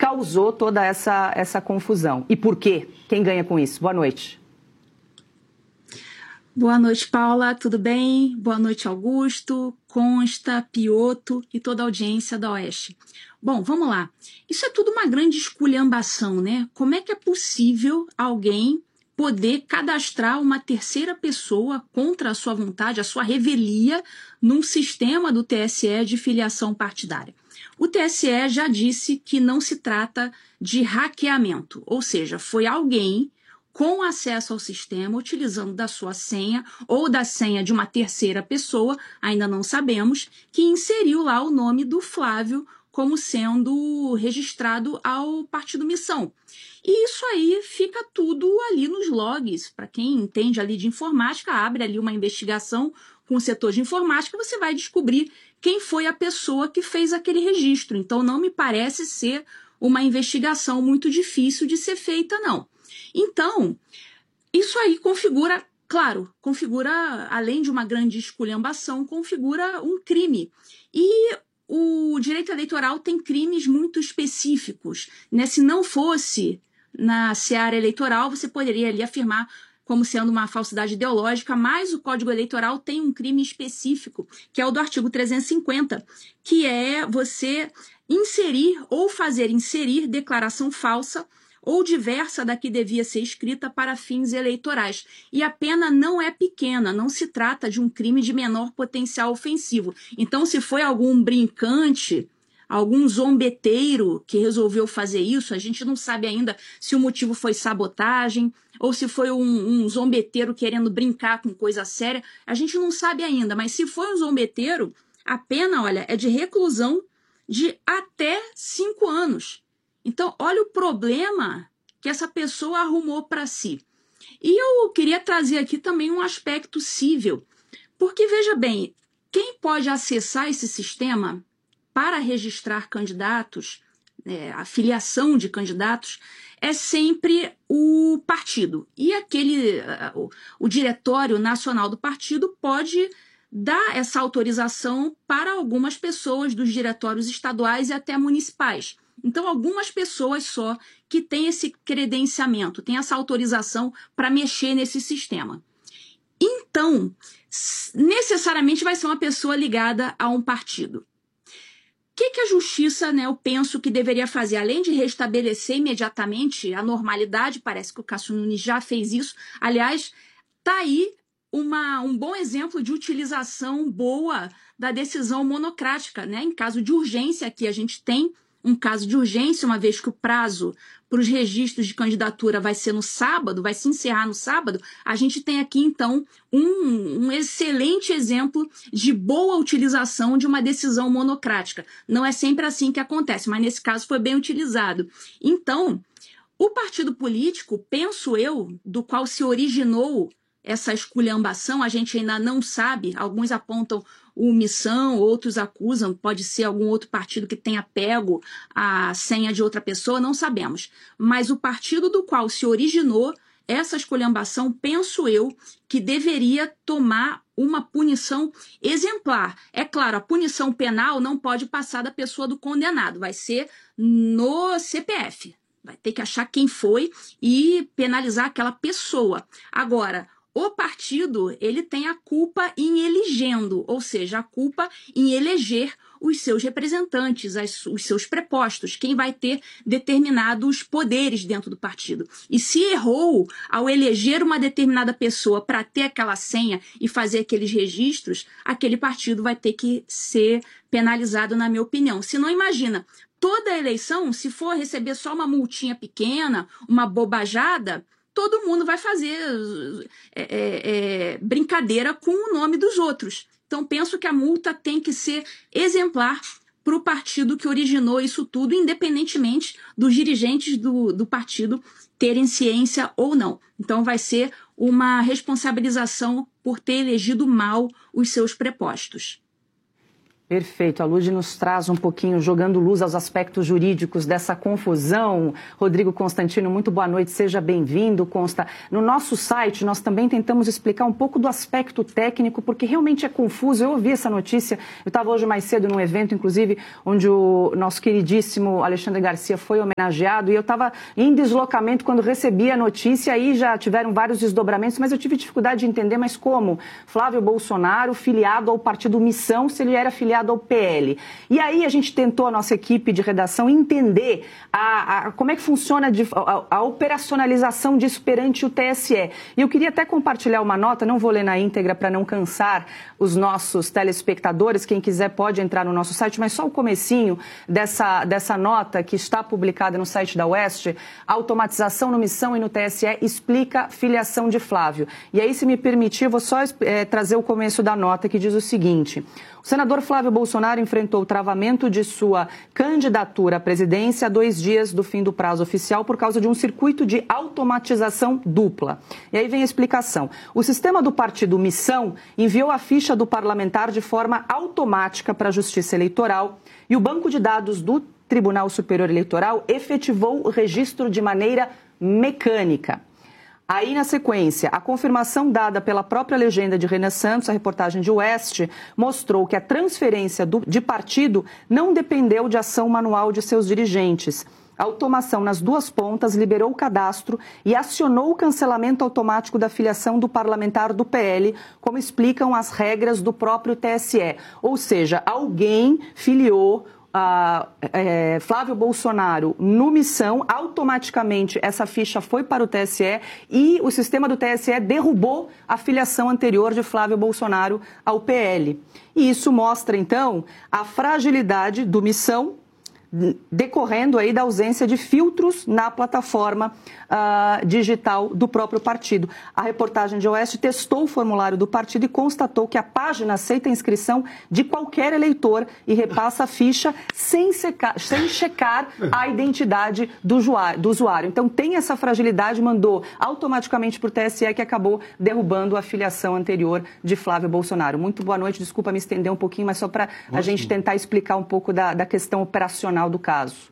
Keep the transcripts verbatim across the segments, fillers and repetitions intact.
causou toda essa, essa confusão? E por quê? Quem ganha com isso? Boa noite. Boa noite, Paula, tudo bem? Boa noite, Augusto, Consta, Pioto e toda a audiência da Oeste. Bom, vamos lá. Isso é tudo uma grande esculhambação, né? Como é que é possível alguém poder cadastrar uma terceira pessoa contra a sua vontade, a sua revelia, num sistema do T S E de filiação partidária? O T S E já disse que não se trata de hackeamento, ou seja, foi alguém com acesso ao sistema, utilizando da sua senha ou da senha de uma terceira pessoa, ainda não sabemos, que inseriu lá o nome do Flávio como sendo registrado ao Partido Missão. E isso aí fica tudo ali nos logs. Para quem entende ali de informática, abre ali uma investigação com o setor de informática, você vai descobrir quem foi a pessoa que fez aquele registro. Então não me parece ser uma investigação muito difícil de ser feita, não. Então, isso aí configura, claro, configura, além de uma grande esculhambação, configura um crime. E o direito eleitoral tem crimes muito específicos, né? Se não fosse na seara eleitoral, você poderia ali afirmar como sendo uma falsidade ideológica, mas o Código Eleitoral tem um crime específico, que é o do artigo trezentos e cinquenta, que é você inserir ou fazer inserir declaração falsa ou diversa da que devia ser escrita para fins eleitorais. E a pena não é pequena, não se trata de um crime de menor potencial ofensivo. Então, se foi algum brincante, algum zombeteiro que resolveu fazer isso, a gente não sabe ainda se o motivo foi sabotagem ou se foi um, um zombeteiro querendo brincar com coisa séria, a gente não sabe ainda. Mas se foi um zombeteiro, a pena, olha, é de reclusão de até cinco anos. Então, olha o problema que essa pessoa arrumou para si. E eu queria trazer aqui também um aspecto cível, porque, veja bem, quem pode acessar esse sistema para registrar candidatos, é, a filiação de candidatos, é sempre o partido. E aquele, o, o Diretório Nacional do Partido pode dar essa autorização para algumas pessoas dos diretórios estaduais e até municipais. Então, algumas pessoas só que têm esse credenciamento, têm essa autorização para mexer nesse sistema. Então, necessariamente vai ser uma pessoa ligada a um partido. O que, que a justiça, né, eu penso que deveria fazer? Além de restabelecer imediatamente a normalidade, parece que o Cássio Nunes já fez isso. Aliás, está aí uma, um bom exemplo de utilização boa da decisão monocrática, né? Em caso de urgência, aqui a gente tem um caso de urgência, uma vez que o prazo para os registros de candidatura vai ser no sábado, vai se encerrar no sábado, a gente tem aqui, então, um, um excelente exemplo de boa utilização de uma decisão monocrática. Não é sempre assim que acontece, mas nesse caso foi bem utilizado. Então, o partido político, penso eu, do qual se originou essa esculhambação, a gente ainda não sabe, alguns apontam o Missão, outros acusam, pode ser algum outro partido que tenha pego a senha de outra pessoa, não sabemos. Mas o partido do qual se originou essa esculhambação, penso eu, que deveria tomar uma punição exemplar. É claro, a punição penal não pode passar da pessoa do condenado, vai ser no C P F. Vai ter que achar quem foi e penalizar aquela pessoa. Agora, o partido, ele tem a culpa em elegendo, ou seja, a culpa em eleger os seus representantes, as, os seus prepostos, quem vai ter determinados poderes dentro do partido. E se errou ao eleger uma determinada pessoa para ter aquela senha e fazer aqueles registros, aquele partido vai ter que ser penalizado, na minha opinião. Se não, imagina, toda eleição, se for receber só uma multinha pequena, uma bobajada, todo mundo vai fazer é, é, é, brincadeira com o nome dos outros. Então, penso que a multa tem que ser exemplar para o partido que originou isso tudo, independentemente dos dirigentes do, do partido terem ciência ou não. Então, vai ser uma responsabilização por ter elegido mal os seus prepostos. Perfeito. A Lud nos traz um pouquinho, jogando luz aos aspectos jurídicos dessa confusão. Rodrigo Constantino, muito boa noite, seja bem-vindo, Consta. No nosso site, nós também tentamos explicar um pouco do aspecto técnico, porque realmente é confuso. Eu ouvi essa notícia, eu estava hoje mais cedo num evento, inclusive, onde o nosso queridíssimo Alexandre Garcia foi homenageado, e eu estava em deslocamento quando recebi a notícia, aí já tiveram vários desdobramentos, mas eu tive dificuldade de entender, mas como? Flávio Bolsonaro, filiado ao partido Missão, se ele era filiado ao P L. E aí a gente tentou, a nossa equipe de redação, entender a, a, como é que funciona de, a, a operacionalização disso perante o T S E. E eu queria até compartilhar uma nota, não vou ler na íntegra para não cansar os nossos telespectadores, quem quiser pode entrar no nosso site, mas só o comecinho dessa, dessa nota que está publicada no site da Oeste, a automatização no Missão e no T S E explica filiação de Flávio. E aí, se me permitir, eu vou só é, trazer o começo da nota que diz o seguinte: o senador Flávio Bolsonaro enfrentou o travamento de sua candidatura à presidência a dois dias do fim do prazo oficial por causa de um circuito de automatização dupla. E aí vem a explicação. O sistema do partido Missão enviou a ficha do parlamentar de forma automática para a Justiça Eleitoral e o banco de dados do Tribunal Superior Eleitoral efetivou o registro de maneira mecânica. Aí, na sequência, a confirmação dada pela própria legenda de Renan Santos, a reportagem de Oeste, mostrou que a transferência do, de partido não dependeu de ação manual de seus dirigentes. A automação nas duas pontas liberou o cadastro e acionou o cancelamento automático da filiação do parlamentar do P L, como explicam as regras do próprio T S E. Ou seja, alguém filiou Uh, é, Flávio Bolsonaro no Missão, automaticamente essa ficha foi para o T S E e o sistema do T S E derrubou a filiação anterior de Flávio Bolsonaro ao P L. E isso mostra, então, a fragilidade do Missão, decorrendo aí da ausência de filtros na plataforma uh, digital do próprio partido. A reportagem de Oeste testou o formulário do partido e constatou que a página aceita a inscrição de qualquer eleitor e repassa a ficha sem, secar, sem checar a identidade do usuário, do usuário. Então tem essa fragilidade, mandou automaticamente para o T S E, que acabou derrubando a filiação anterior de Flávio Bolsonaro. Muito boa noite, desculpa me estender um pouquinho, mas só para a gente tentar explicar um pouco da, da questão operacional do caso.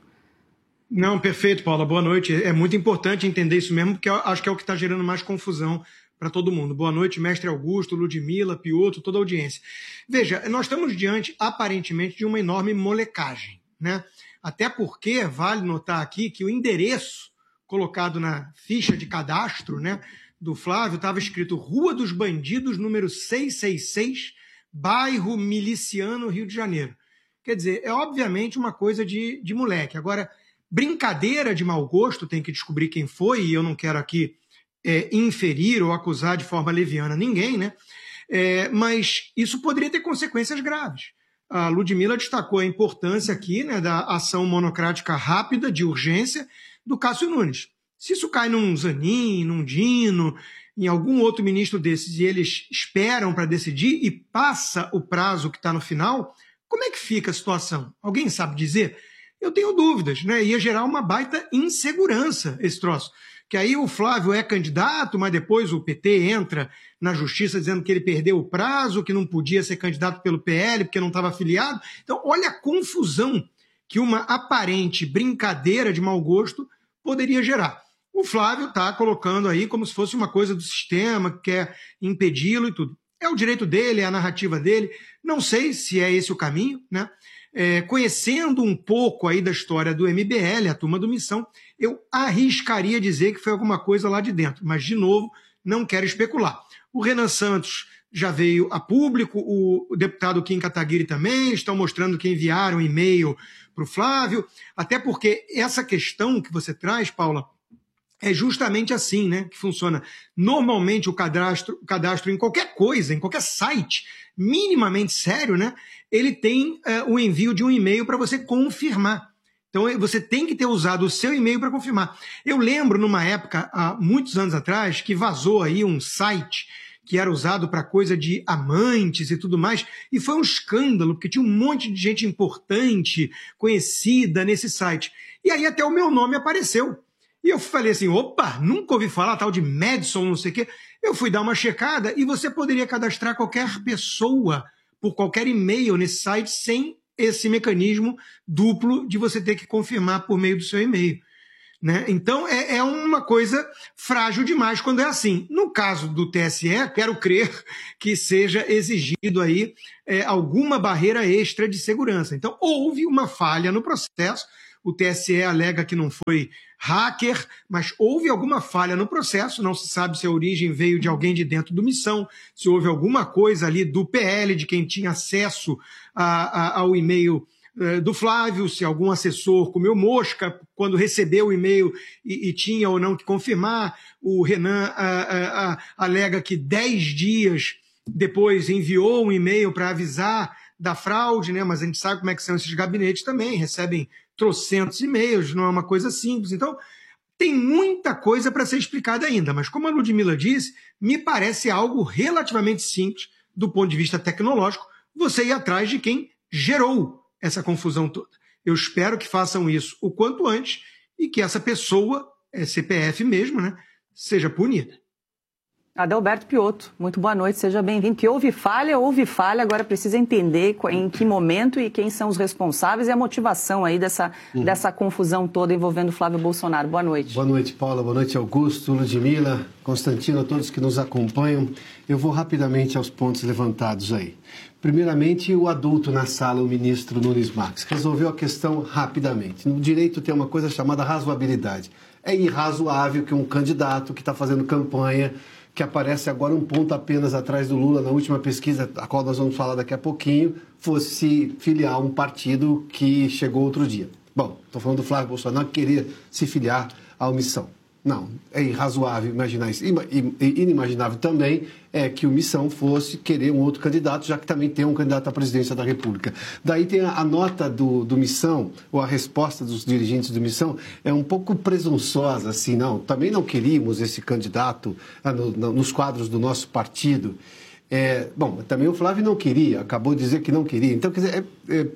Não, perfeito, Paula. Boa noite. É muito importante entender isso mesmo, porque eu acho que é o que está gerando mais confusão para todo mundo. Boa noite, mestre Augusto, Ludmila, Piotr, toda a audiência. Veja, nós estamos diante, aparentemente, de uma enorme molecagem, né? Até porque, vale notar aqui que o endereço colocado na ficha de cadastro, né, do Flávio estava escrito Rua dos Bandidos, número seiscentos e sessenta e seis, bairro Miliciano, Rio de Janeiro. Quer dizer, é obviamente uma coisa de, de moleque. Agora, brincadeira de mau gosto, tem que descobrir quem foi, e eu não quero aqui é, inferir ou acusar de forma leviana ninguém, né? É, mas isso poderia ter consequências graves. A Ludmila destacou a importância aqui, né, da ação monocrática rápida, de urgência, do Cássio Nunes. Se isso cai num Zanin, num Dino, em algum outro ministro desses, e eles esperam para decidir e passa o prazo que está no final, como é que fica a situação? Alguém sabe dizer? Eu tenho dúvidas, né? Ia gerar uma baita insegurança esse troço. Que aí o Flávio é candidato, mas depois o P T entra na justiça dizendo que ele perdeu o prazo, que não podia ser candidato pelo P L porque não estava afiliado. Então, olha a confusão que uma aparente brincadeira de mau gosto poderia gerar. O Flávio está colocando aí como se fosse uma coisa do sistema, que quer impedi-lo e tudo. É o direito dele, é a narrativa dele. Não sei se é esse o caminho, né? É, conhecendo um pouco aí da história do M B L, a turma do Missão, eu arriscaria dizer que foi alguma coisa lá de dentro. Mas, de novo, não quero especular. O Renan Santos já veio a público, o, o deputado Kim Kataguiri também, estão mostrando que enviaram e-mail para o Flávio, até porque essa questão que você traz, Paula, é justamente assim, né, que funciona. Normalmente o cadastro, o cadastro em qualquer coisa, em qualquer site minimamente sério, né, ele tem uh, o envio de um e-mail para você confirmar. Então você tem que ter usado o seu e-mail para confirmar. Eu lembro numa época, há muitos anos atrás, que vazou aí um site que era usado para coisa de amantes e tudo mais, e foi um escândalo, porque tinha um monte de gente importante, conhecida nesse site. E aí até o meu nome apareceu. E eu falei assim, opa, nunca ouvi falar tal de Madison, não sei o quê. Eu fui dar uma checada e você poderia cadastrar qualquer pessoa por qualquer e-mail nesse site sem esse mecanismo duplo de você ter que confirmar por meio do seu e-mail. Né? Então, é, é uma coisa frágil demais quando é assim. No caso do T S E, quero crer que seja exigido aí é, alguma barreira extra de segurança. Então, houve uma falha no processo. O T S E alega que não foi hacker, mas houve alguma falha no processo. Não se sabe se a origem veio de alguém de dentro do Missão, se houve alguma coisa ali do P L, de quem tinha acesso a, a, ao e-mail do Flávio, se algum assessor comeu mosca quando recebeu o e-mail e, e tinha ou não que confirmar. O Renan a, a, a, alega que dez dias depois enviou um e-mail para avisar da fraude, né? Mas a gente sabe como é que são esses gabinetes também, recebem trocentos e-mails, não é uma coisa simples. Então, tem muita coisa para ser explicada ainda, mas como a Ludmila disse, me parece algo relativamente simples do ponto de vista tecnológico, você ir atrás de quem gerou essa confusão toda. Eu espero que façam isso o quanto antes e que essa pessoa, é C P F mesmo, né, seja punida. Adalberto Piotto, muito boa noite, seja bem-vindo. Que houve falha, houve falha, agora precisa entender em que momento e quem são os responsáveis e a motivação aí dessa, uhum. dessa confusão toda envolvendo Flávio Bolsonaro. Boa noite. Boa noite, Paula, boa noite, Augusto, Ludmila, Constantino, a todos que nos acompanham. Eu vou rapidamente aos pontos levantados aí. Primeiramente, o adulto na sala, o ministro Nunes Marques, resolveu a questão rapidamente. No direito tem uma coisa chamada razoabilidade. É irrazoável que um candidato que está fazendo campanha, que aparece agora um ponto apenas atrás do Lula na última pesquisa, a qual nós vamos falar daqui a pouquinho, fosse se filiar a um partido que chegou outro dia. Bom, estou falando do Flávio Bolsonaro, que queria se filiar à Missão. Não, é irrazoável imaginar isso. Inimaginável também é que o Missão fosse querer um outro candidato, já que também tem um candidato à presidência da República. Daí tem a, a nota do, do Missão, ou a resposta dos dirigentes do Missão, é um pouco presunçosa, assim, não, também não queríamos esse candidato ah, no, no, nos quadros do nosso partido. É, bom, também o Flávio não queria, acabou de dizer que não queria. Então, quer dizer, é, é,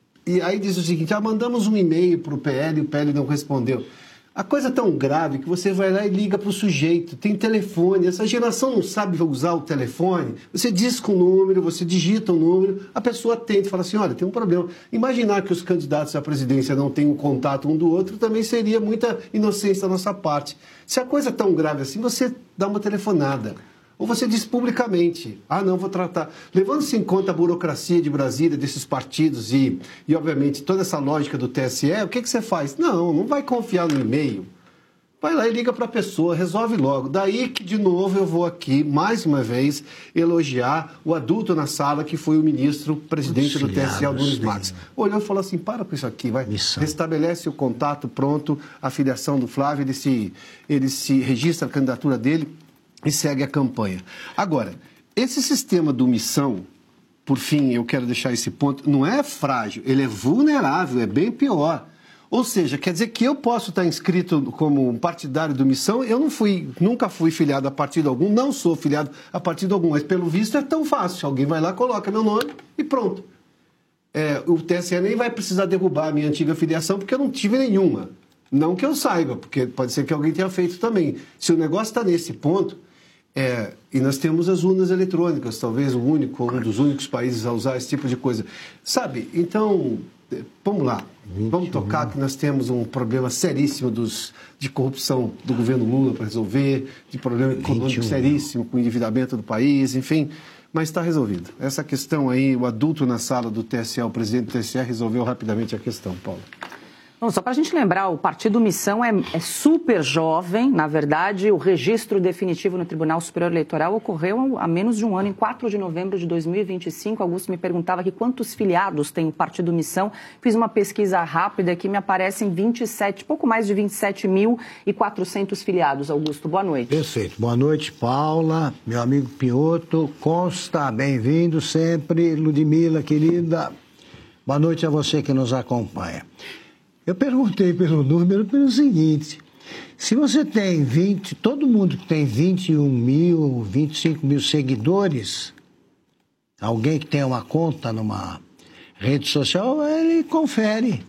e aí diz o seguinte, ah, mandamos um e-mail para o P L e o P L não respondeu. A coisa é tão grave que você vai lá e liga para o sujeito, tem telefone, essa geração não sabe usar o telefone, você diz com o número, você digita o número, a pessoa atende e fala assim, olha, tem um problema. Imaginar que os candidatos à presidência não têm um contato um do outro também seria muita inocência da nossa parte. Se a coisa é tão grave assim, você dá uma telefonada. Ou você diz publicamente, ah, não, vou tratar. Levando-se em conta a burocracia de Brasília, desses partidos e, e, obviamente, toda essa lógica do T S E, o que, que você faz? Não, não vai confiar no e-mail. Vai lá e liga para a pessoa, resolve logo. Daí que, de novo, eu vou aqui, mais uma vez, elogiar o adulto na sala, que foi o ministro presidente do T S E, Nunes Marques. Olhou e falou assim, para com isso aqui, vai. Missão. Restabelece o contato, pronto, a filiação do Flávio, ele se, ele se registra a candidatura dele e segue a campanha. Agora, esse sistema do Missão, por fim, eu quero deixar esse ponto, não é frágil, ele é vulnerável, é bem pior. Ou seja, quer dizer que eu posso estar inscrito como um partidário do Missão, eu não fui, nunca fui filiado a partido algum, não sou filiado a partido algum, mas pelo visto é tão fácil, alguém vai lá, coloca meu nome e pronto. É, o T S E nem vai precisar derrubar a minha antiga filiação, porque eu não tive nenhuma. Não que eu saiba, porque pode ser que alguém tenha feito também. Se o negócio está nesse ponto... É, e nós temos as urnas eletrônicas, talvez o único, um dos únicos países a usar esse tipo de coisa. Sabe, então, vamos lá, vamos tocar que nós temos um problema seríssimo dos, de corrupção do governo Lula para resolver, de problema econômico seríssimo com o endividamento do país, enfim, mas está resolvido. Essa questão aí, o adulto na sala do T S E, o presidente do T S E, resolveu rapidamente a questão, Paulo. Bom, só para a gente lembrar, o Partido Missão é, é super jovem. Na verdade, o registro definitivo no Tribunal Superior Eleitoral ocorreu há menos de um ano, em quatro de novembro de dois mil e vinte e cinco. Augusto me perguntava aqui quantos filiados tem o Partido Missão. Fiz uma pesquisa rápida aqui, me aparecem vinte e sete, pouco mais de vinte e sete mil e quatrocentos filiados. Augusto, boa noite. Perfeito. Boa noite, Paula, meu amigo Piotto, Consta, bem-vindo sempre, Ludmila, querida. Boa noite a você que nos acompanha. Eu perguntei pelo número pelo seguinte, se você tem vinte, todo mundo que tem vinte e um mil, vinte e cinco mil seguidores, alguém que tem uma conta numa rede social, ele confere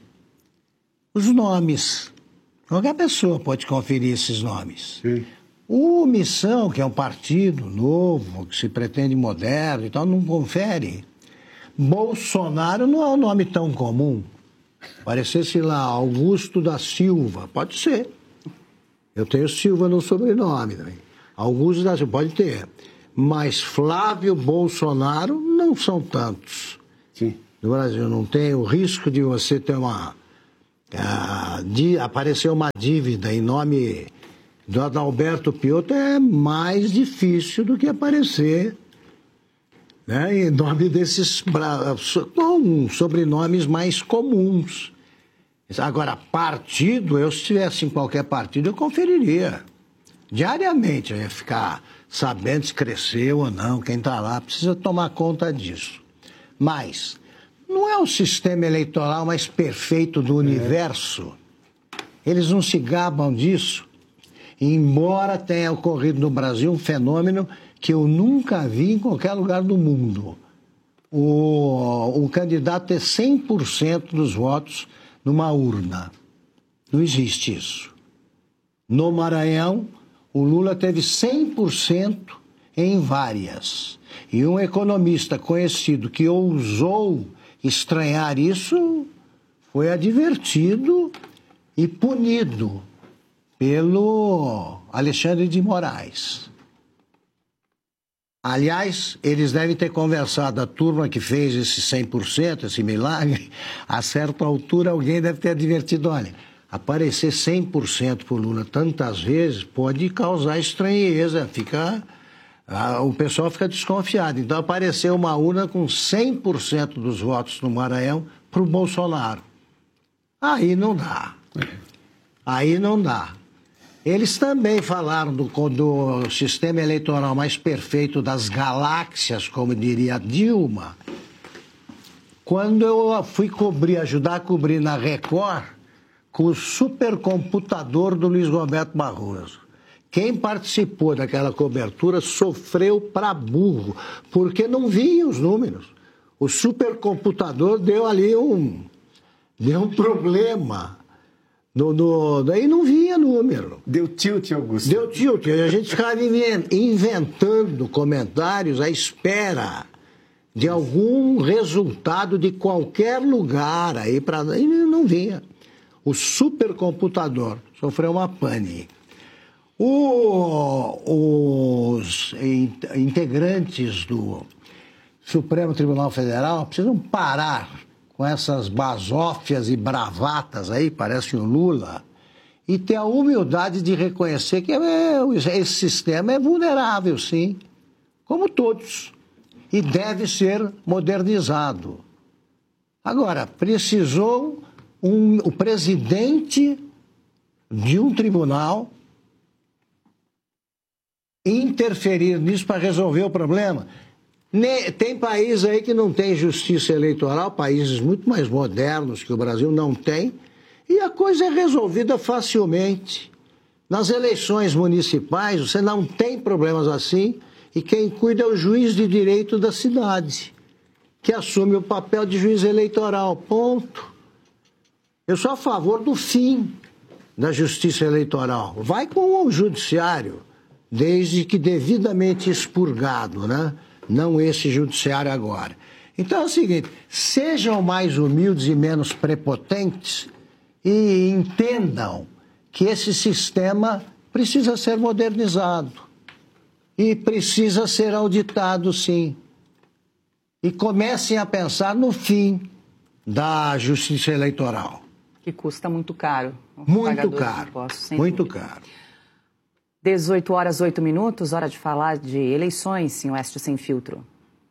os nomes. Qualquer pessoa pode conferir esses nomes. Sim. O Missão, que é um partido novo, que se pretende moderno e tal, não confere. Bolsonaro não é um nome tão comum. Parecesse lá Augusto da Silva, pode ser. Eu tenho Silva no sobrenome também. Augusto da Silva, pode ter. Mas Flávio Bolsonaro não são tantos. Sim. No Brasil não tem o risco de você ter uma... Uh, de aparecer uma dívida em nome do Adalberto Piotto é mais difícil do que aparecer, né, em nome desses com sobrenomes mais comuns. Agora, partido, eu se estivesse em qualquer partido, eu conferiria. Diariamente, eu ia ficar sabendo se cresceu ou não, quem está lá, precisa tomar conta disso. Mas não é o sistema eleitoral mais perfeito do universo. Eles não se gabam disso. Embora tenha ocorrido no Brasil um fenômeno que eu nunca vi em qualquer lugar do mundo. O, o candidato ter cem por cento dos votos numa urna. Não existe isso. No Maranhão, o Lula teve cem por cento em várias. E um economista conhecido que ousou estranhar isso foi advertido e punido pelo Alexandre de Moraes. Aliás, eles devem ter conversado, a turma que fez esse cem por cento, esse milagre, a certa altura alguém deve ter advertido, olha, aparecer cem por cento por Lula tantas vezes pode causar estranheza, fica, ah, o pessoal fica desconfiado. Então apareceu uma urna com cem por cento dos votos no Maranhão para o Bolsonaro. Aí não dá. Aí não dá. Eles também falaram do, do sistema eleitoral mais perfeito das galáxias, como diria Dilma, quando eu fui cobrir, ajudar a cobrir na Record com o supercomputador do Luiz Roberto Barroso. Quem participou daquela cobertura sofreu pra burro, porque não via os números. O supercomputador deu ali um, deu um problema. No, no, daí não vinha número. Deu tilt, Augusto. Deu tilt. A gente ficava inventando comentários à espera de algum resultado de qualquer lugar aí para e não vinha. O supercomputador sofreu uma pane. O, os integrantes do Supremo Tribunal Federal precisam parar com essas basófias e bravatas aí, parece o Lula, e ter a humildade de reconhecer que é, esse sistema é vulnerável, sim, como todos, e deve ser modernizado. Agora, precisou um, o presidente de um tribunal interferir nisso para resolver o problema. Tem país aí que não tem justiça eleitoral, países muito mais modernos que o Brasil não tem, e a coisa é resolvida facilmente. Nas eleições municipais, você não tem problemas assim, e quem cuida é o juiz de direito da cidade, que assume o papel de juiz eleitoral, ponto. Eu sou a favor do fim da justiça eleitoral. Vai com o judiciário, desde que devidamente expurgado, né? Não esse judiciário agora. Então é o seguinte, sejam mais humildes e menos prepotentes e entendam que esse sistema precisa ser modernizado e precisa ser auditado, sim. E comecem a pensar no fim da justiça eleitoral. Que custa muito caro. Muito caro, muito caro. dezoito horas, oito minutos, hora de falar de eleições em Oeste Sem Filtro.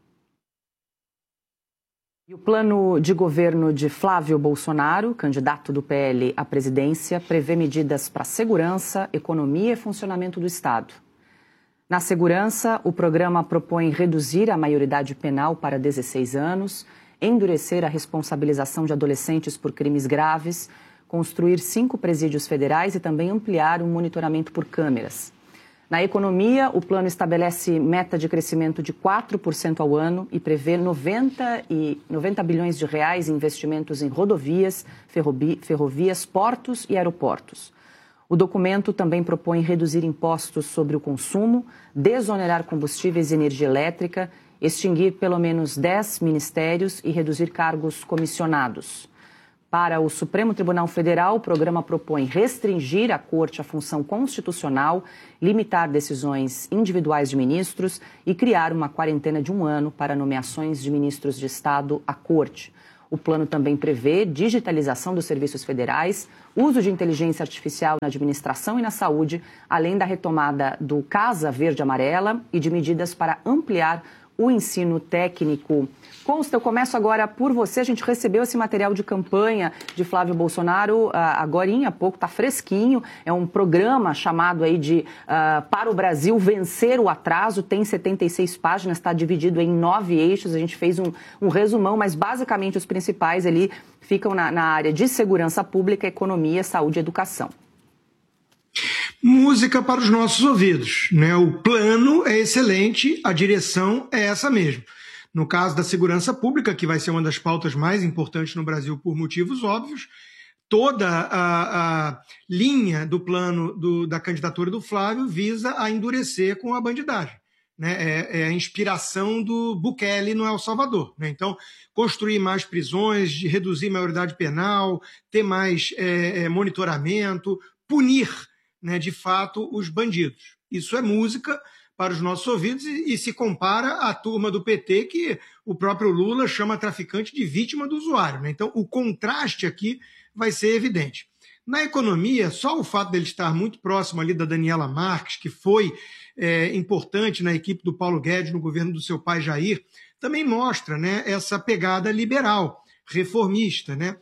E o plano de governo de Flávio Bolsonaro, candidato do P L à presidência, prevê medidas para segurança, economia e funcionamento do Estado. Na segurança, o programa propõe reduzir a maioridade penal para dezesseis anos, endurecer a responsabilização de adolescentes por crimes graves, construir cinco presídios federais e também ampliar o monitoramento por câmeras. Na economia, o plano estabelece meta de crescimento de quatro por cento ao ano e prevê noventa, e, noventa bilhões de reais em investimentos em rodovias, ferrovi, ferrovias, portos e aeroportos. O documento também propõe reduzir impostos sobre o consumo, desonerar combustíveis e energia elétrica extinguir pelo menos dez ministérios e reduzir cargos comissionados. Para o Supremo Tribunal Federal, o programa propõe restringir à Corte a função constitucional, limitar decisões individuais de ministros e criar uma quarentena de um ano para nomeações de ministros de Estado à Corte. O plano também prevê digitalização dos serviços federais, uso de inteligência artificial na administração e na saúde, além da retomada do Casa Verde Amarela e de medidas para ampliar o ensino técnico. Consta, eu começo agora por você. A gente recebeu esse material de campanha de Flávio Bolsonaro agorinha, há pouco, está fresquinho. É um programa chamado aí de uh, Para o Brasil Vencer o Atraso. Tem setenta e seis páginas, está dividido em nove eixos. A gente fez um, um resumão, mas basicamente os principais ali ficam na, na área de segurança pública, economia, saúde e educação. Música para os nossos ouvidos, né? O plano é excelente, a direção é essa mesmo. No caso da segurança pública, que vai ser uma das pautas mais importantes no Brasil por motivos óbvios, toda a, a linha do plano do, da candidatura do Flávio visa a endurecer com a bandidagem. Né? É, é a inspiração do Bukele no El Salvador. Né? Então, construir mais prisões, reduzir a maioridade penal, ter mais é, é, monitoramento, punir, né, de fato, os bandidos. Isso é música para os nossos ouvidos e, e se compara à turma do P T, que o próprio Lula chama traficante de vítima do usuário. Né? Então, o contraste aqui vai ser evidente. Na economia, só o fato dele estar muito próximo ali da Daniela Marques, que foi é, importante na equipe do Paulo Guedes no governo do seu pai Jair, também mostra, né, essa pegada liberal, reformista. Né?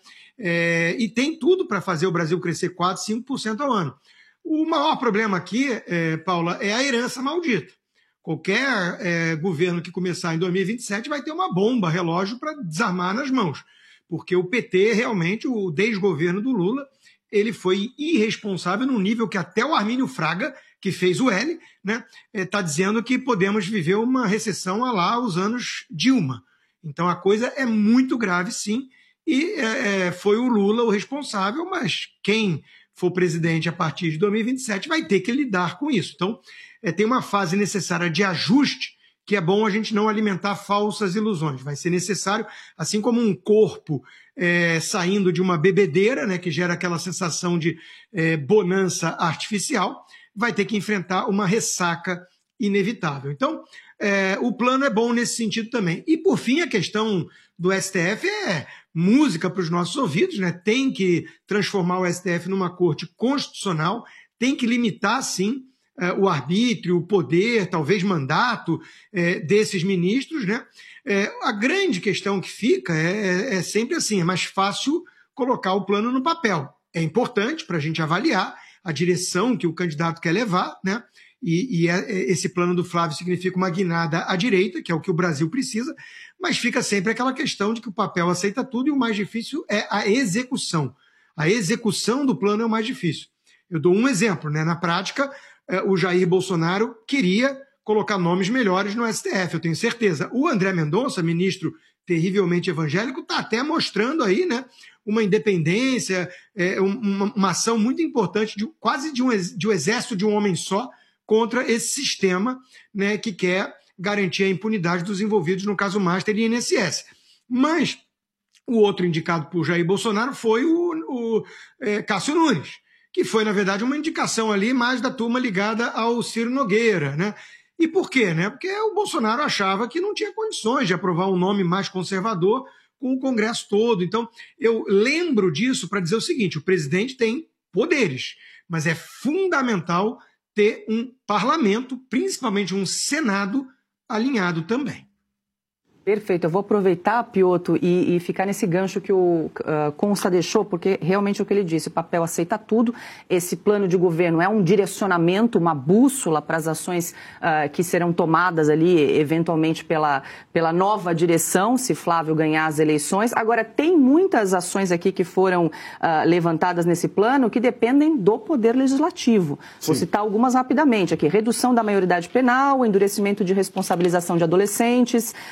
É, e tem tudo para fazer o Brasil crescer quatro, cinco por cento ao ano. O maior problema aqui, é, Paula, é a herança maldita. Qualquer é, governo que começar em dois mil e vinte e sete vai ter uma bomba relógio para desarmar nas mãos, porque o P T realmente, o desgoverno do Lula, ele foi irresponsável num nível que até o Armínio Fraga, que fez o L, né, está dizendo que podemos viver uma recessão a lá os anos Dilma. Então a coisa é muito grave, sim, e é, foi o Lula o responsável, mas quem for presidente a partir de dois mil e vinte e sete vai ter que lidar com isso. Então, é, tem uma fase necessária de ajuste que é bom a gente não alimentar falsas ilusões. Vai ser necessário, assim como um corpo é, saindo de uma bebedeira, né, que gera aquela sensação de é, bonança artificial, vai ter que enfrentar uma ressaca inevitável. Então, é, o plano é bom nesse sentido também. E, por fim, a questão do S T F é música para os nossos ouvidos, né? Tem que transformar o S T F numa corte constitucional, tem que limitar, sim, é, o arbítrio, o poder, talvez mandato é, desses ministros. Né? É, a grande questão que fica é, é sempre assim, é mais fácil colocar o plano no papel. É importante para a gente avaliar a direção que o candidato quer levar, né? E, e é, esse plano do Flávio significa uma guinada à direita, que é o que o Brasil precisa, mas fica sempre aquela questão de que o papel aceita tudo e o mais difícil é a execução. A execução do plano é o mais difícil. Eu dou um exemplo, né? Na prática, o Jair Bolsonaro queria colocar nomes melhores no S T F, eu tenho certeza. O André Mendonça, ministro terrivelmente evangélico, está até mostrando aí, né, uma independência, é, uma, uma ação muito importante, de, quase de um, de um exército de um homem só, contra esse sistema, né, que quer garantir a impunidade dos envolvidos no caso Master e I N S S. Mas o outro indicado por Jair Bolsonaro foi o, o é, Cássio Nunes, que foi, na verdade, uma indicação ali mais da turma ligada ao Ciro Nogueira. Né? E por quê? Né? Porque o Bolsonaro achava que não tinha condições de aprovar um nome mais conservador com o Congresso todo. Então, eu lembro disso para dizer o seguinte, o presidente tem poderes, mas é fundamental ter um parlamento, principalmente um Senado, alinhado também. Perfeito. Eu vou aproveitar, Piotto, e, e ficar nesse gancho que o uh, Consta deixou, porque realmente é o que ele disse, o papel aceita tudo. Esse plano de governo é um direcionamento, uma bússola para as ações uh, que serão tomadas ali, eventualmente, pela, pela nova direção, se Flávio ganhar as eleições. Agora, tem muitas ações aqui que foram uh, levantadas nesse plano que dependem do Poder Legislativo. Sim. Vou citar algumas rapidamente aqui. Redução da maioridade penal, endurecimento de responsabilização de adolescentes, uh,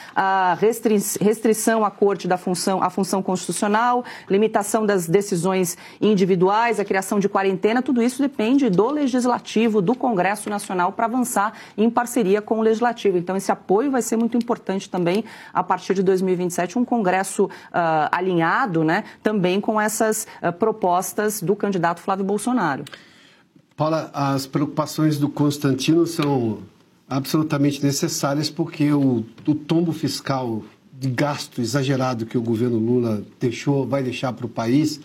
a restri restrição à corte da função, à função constitucional, limitação das decisões individuais, a criação de quarentena, tudo isso depende do Legislativo, do Congresso Nacional, para avançar em parceria com o Legislativo. Então, esse apoio vai ser muito importante também a partir de dois mil e vinte e sete, um Congresso uh, alinhado, né, também com essas uh, propostas do candidato Flávio Bolsonaro. Paula, as preocupações do Constantino são absolutamente necessárias porque o, o tombo fiscal de gasto exagerado que o governo Lula deixou, vai deixar para o país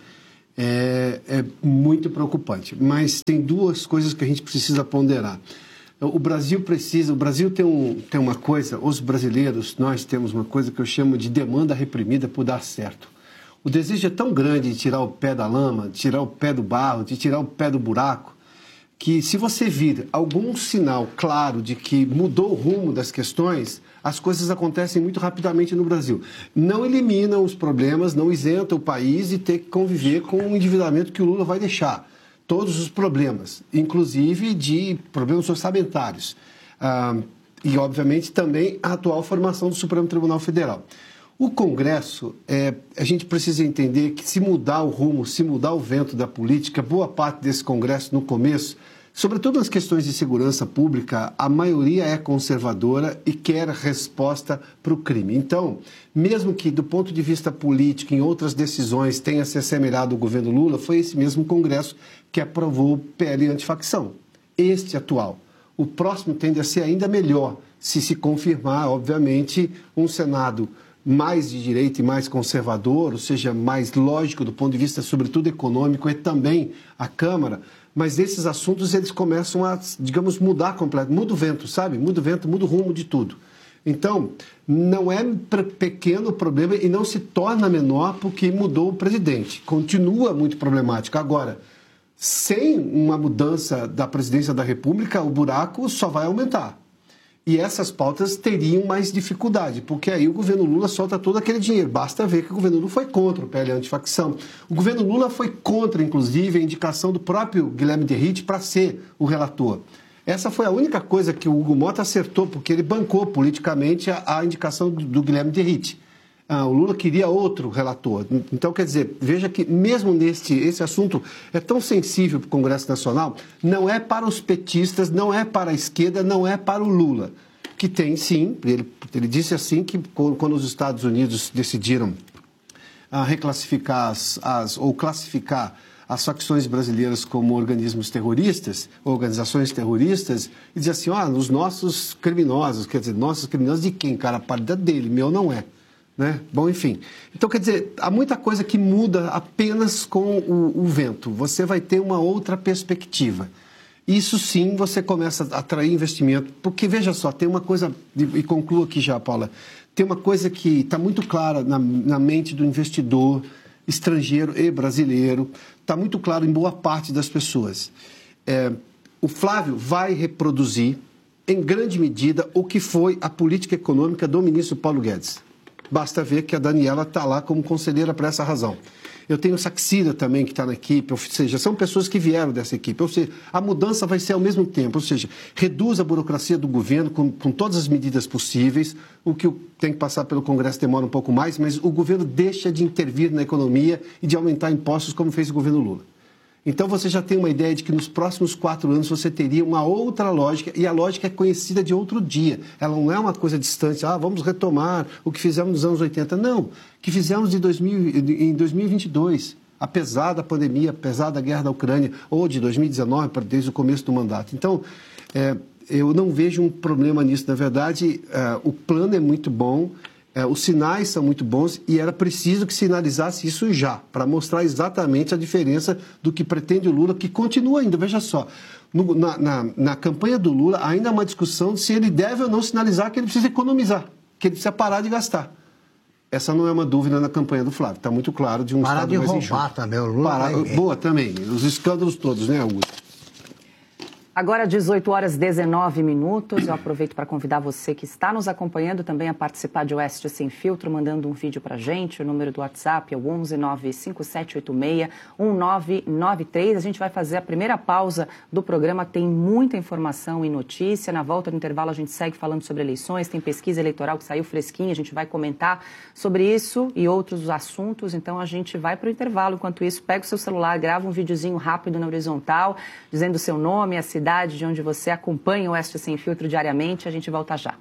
é, é muito preocupante. Mas tem duas coisas que a gente precisa ponderar. O Brasil precisa, o Brasil tem, um, tem uma coisa, os brasileiros, nós temos uma coisa que eu chamo de demanda reprimida por dar certo. O desejo é tão grande de tirar o pé da lama, de tirar o pé do barro, de tirar o pé do buraco, que se você vir algum sinal claro de que mudou o rumo das questões, as coisas acontecem muito rapidamente no Brasil. Não elimina os problemas, não isenta o país de ter que conviver com o endividamento que o Lula vai deixar. Todos os problemas, inclusive de problemas orçamentários. Ah, e, obviamente, também a atual formação do Supremo Tribunal Federal. O Congresso, é, a gente precisa entender que se mudar o rumo, se mudar o vento da política, boa parte desse Congresso no começo, sobretudo nas questões de segurança pública, a maioria é conservadora e quer resposta para o crime. Então, mesmo que do ponto de vista político, em outras decisões, tenha se assemelhado ao governo Lula, foi esse mesmo Congresso que aprovou o P L antifacção, este atual. O próximo tende a ser ainda melhor, se se confirmar, obviamente, um Senado mais de direita e mais conservador, ou seja, mais lógico do ponto de vista, sobretudo, econômico, e também a Câmara. Mas esses assuntos, eles começam a, digamos, mudar completamente. Muda o vento, sabe? Muda o vento, muda o rumo de tudo. Então, não é pequeno o problema e não se torna menor porque mudou o presidente. Continua muito problemático. Agora, sem uma mudança da presidência da República, o buraco só vai aumentar. E essas pautas teriam mais dificuldade, porque aí o governo Lula solta todo aquele dinheiro. Basta ver que o governo Lula foi contra o P L antifacção. O governo Lula foi contra, inclusive, a indicação do próprio Guilherme Derrite para ser o relator. Essa foi a única coisa que o Hugo Mota acertou, porque ele bancou politicamente a, a indicação do, do Guilherme Derrite. Ah, o Lula queria outro relator. Então, quer dizer, veja que mesmo neste esse assunto é tão sensível para o Congresso Nacional, não é para os petistas, não é para a esquerda, não é para o Lula. Que tem, sim, ele, ele disse assim que quando os Estados Unidos decidiram ah, reclassificar as, as, ou classificar as facções brasileiras como organismos terroristas, organizações terroristas, e dizia assim, ah, os nossos criminosos, quer dizer, nossos criminosos de quem, cara? A parte dele, meu não é. Né? Bom, enfim. Então, quer dizer, há muita coisa que muda apenas com o, o vento. Você vai ter uma outra perspectiva. Isso sim, você começa a atrair investimento. Porque, veja só, tem uma coisa, e concluo aqui já, Paula, tem uma coisa que está muito clara na, na mente do investidor estrangeiro e brasileiro, está muito claro em boa parte das pessoas. É, o Flávio vai reproduzir, em grande medida, o que foi a política econômica do ministro Paulo Guedes. Basta ver que a Daniela está lá como conselheira para essa razão. Eu tenho o Saxida também, que está na equipe, ou seja, são pessoas que vieram dessa equipe. Ou seja, a mudança vai ser ao mesmo tempo, ou seja, reduz a burocracia do governo com, com todas as medidas possíveis, o que tem que passar pelo Congresso demora um pouco mais, mas o governo deixa de intervir na economia e de aumentar impostos como fez o governo Lula. Então você já tem uma ideia de que nos próximos quatro anos você teria uma outra lógica, e a lógica é conhecida de outro dia. Ela não é uma coisa distante, ah, vamos retomar o que fizemos nos anos oitenta. Não, o que fizemos de dois mil, em dois mil e vinte e dois, apesar da pandemia, apesar da guerra da Ucrânia, ou de dois mil e dezenove, desde o começo do mandato. Então, é, eu não vejo um problema nisso. Na verdade, é, o plano é muito bom, É, os sinais são muito bons e era preciso que sinalizasse isso já, para mostrar exatamente a diferença do que pretende o Lula, que continua ainda. Veja só, no, na, na, na campanha do Lula ainda há uma discussão de se ele deve ou não sinalizar que ele precisa economizar, que ele precisa parar de gastar. Essa não é uma dúvida na campanha do Flávio, está muito claro de um parar estado de mais roubar enxuto. Também, o Lula Parar, vai... Boa também, os escândalos todos, né, Augusto? Agora, dezoito horas e dezenove minutos, eu aproveito para convidar você que está nos acompanhando também a participar de Oeste Sem Filtro, mandando um vídeo para a gente. O número do WhatsApp é o onze nove cinco sete oito seis um nove nove três. A gente vai fazer a primeira pausa do programa, tem muita informação e notícia. Na volta do intervalo a gente segue falando sobre eleições, tem pesquisa eleitoral que saiu fresquinha, a gente vai comentar sobre isso e outros assuntos. Então a gente vai para o intervalo. Enquanto isso, pega o seu celular, grava um videozinho rápido na horizontal, dizendo o seu nome, a cidade, de onde você acompanha o Oeste Sem Filtro diariamente. A gente volta já.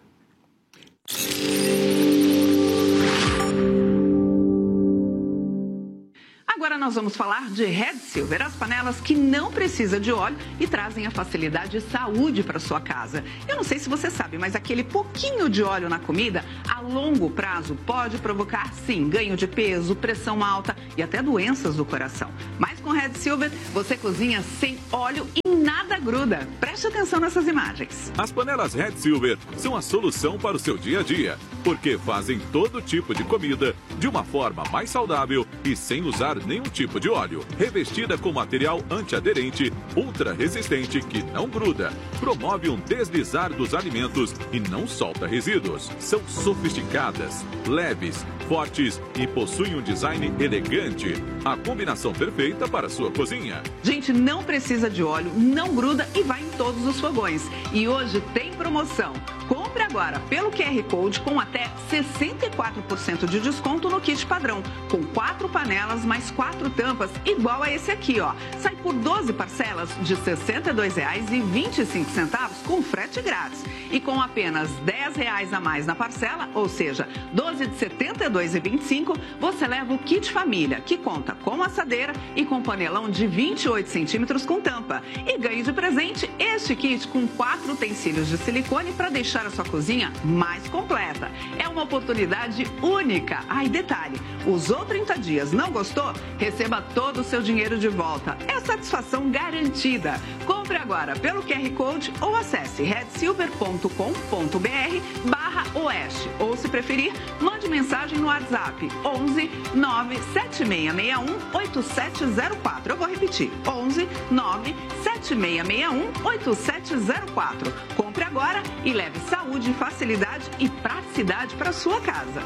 Agora nós vamos falar de Red Silver, as panelas que não precisam de óleo e trazem a facilidade e saúde para sua casa. Eu não sei se você sabe, mas aquele pouquinho de óleo na comida, a longo prazo, pode provocar, sim, ganho de peso, pressão alta e até doenças do coração. Mas com Red Silver, você cozinha sem óleo e nada gruda. Preste atenção nessas imagens. As panelas Red Silver são a solução para o seu dia a dia, porque fazem todo tipo de comida de uma forma mais saudável e sem usar nenhum tipo de óleo. Revestida com material antiaderente, ultra resistente que não gruda, promove um deslizar dos alimentos e não solta resíduos. São sofisticadas, leves, fortes e possuem um design elegante. A combinação perfeita para a sua cozinha. Gente, não precisa de óleo, não gruda e vai em todos os fogões. E hoje tem promoção. Compre agora pelo Q R Code com até sessenta e quatro por cento de desconto no kit padrão, com quatro panelas mais quatro tampas, igual a esse aqui, ó. Sai por doze parcelas de sessenta e dois reais e vinte e cinco centavos com frete grátis. E com apenas dez reais a mais na parcela, ou seja, doze de setenta e dois reais e vinte e cinco centavos, você leva o kit família, que conta com assadeira e com panelão de vinte e oito centímetros com tampa. E ganhe de presente este kit com quatro utensílios de silicone para deixar a sua cozinha mais completa. É uma oportunidade única. Ai, detalhe, usou trinta dias, não gostou? Receba todo o seu dinheiro de volta. É satisfação garantida. Compre agora pelo Q R Code ou acesse red silver ponto com ponto br barra oeste. Ou, se preferir, mande mensagem no WhatsApp onze nove sete seis seis um oito sete zero quatro. Eu vou repetir, onze nove sete seis seis um oito sete zero quatro. Compre agora e leve saúde, facilidade e praticidade para sua casa.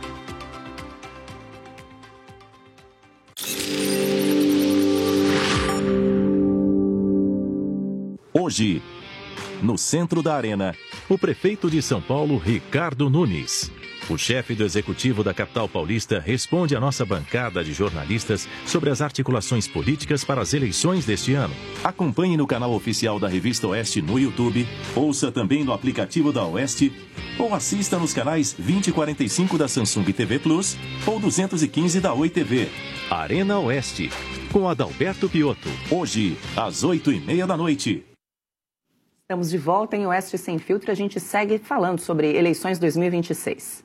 Hoje, no centro da arena, o prefeito de São Paulo, Ricardo Nunes. O chefe do executivo da capital paulista responde à nossa bancada de jornalistas sobre as articulações políticas para as eleições deste ano. Acompanhe no canal oficial da Revista Oeste no YouTube, ouça também no aplicativo da Oeste ou assista nos canais vinte e quarenta e cinco da Samsung T V Plus ou duzentos e quinze da Oi T V. Arena Oeste, com Adalberto Piotto. Hoje, às oito e meia da noite. Estamos de volta em Oeste Sem Filtro. A gente segue falando sobre eleições dois mil e vinte e seis.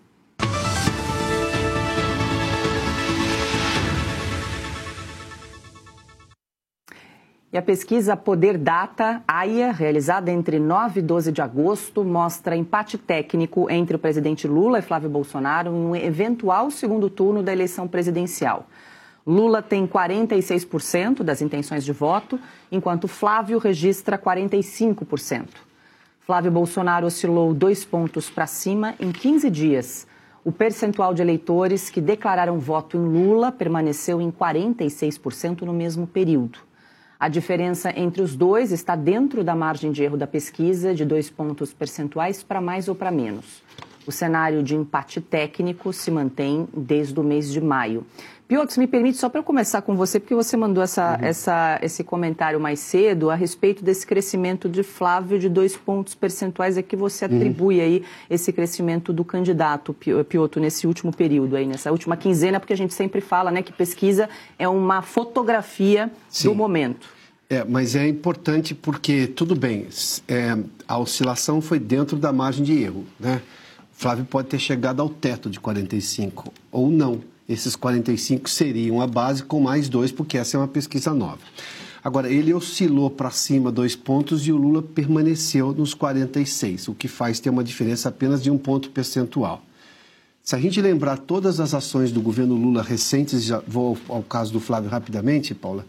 E a pesquisa Poder Data, A I A, realizada entre nove e doze de agosto, mostra empate técnico entre o presidente Lula e Flávio Bolsonaro em um eventual segundo turno da eleição presidencial. Lula tem quarenta e seis por cento das intenções de voto, enquanto Flávio registra quarenta e cinco por cento. Flávio Bolsonaro oscilou dois pontos para cima em quinze dias. O percentual de eleitores que declararam voto em Lula permaneceu em quarenta e seis por cento no mesmo período. A diferença entre os dois está dentro da margem de erro da pesquisa, de dois pontos percentuais para mais ou para menos. O cenário de empate técnico se mantém desde o mês de maio. Piotr, me permite, só para eu começar com você, porque você mandou essa, uhum. essa, esse comentário mais cedo a respeito desse crescimento de Flávio de dois pontos percentuais, é que você atribui uhum. aí esse crescimento do candidato, Piotr, nesse último período, aí, nessa última quinzena, porque a gente sempre fala, né, que pesquisa é uma fotografia Sim. do momento. É, mas é importante porque, tudo bem, é, a oscilação foi dentro da margem de erro, né? Flávio pode ter chegado ao teto de quarenta e cinco ou não. Esses quarenta e cinco seriam a base com mais dois, porque essa é uma pesquisa nova. Agora, ele oscilou para cima dois pontos e o Lula permaneceu nos quarenta e seis, o que faz ter uma diferença apenas de um ponto percentual. Se a gente lembrar todas as ações do governo Lula recentes, já vou ao, ao caso do Flávio rapidamente, Paula,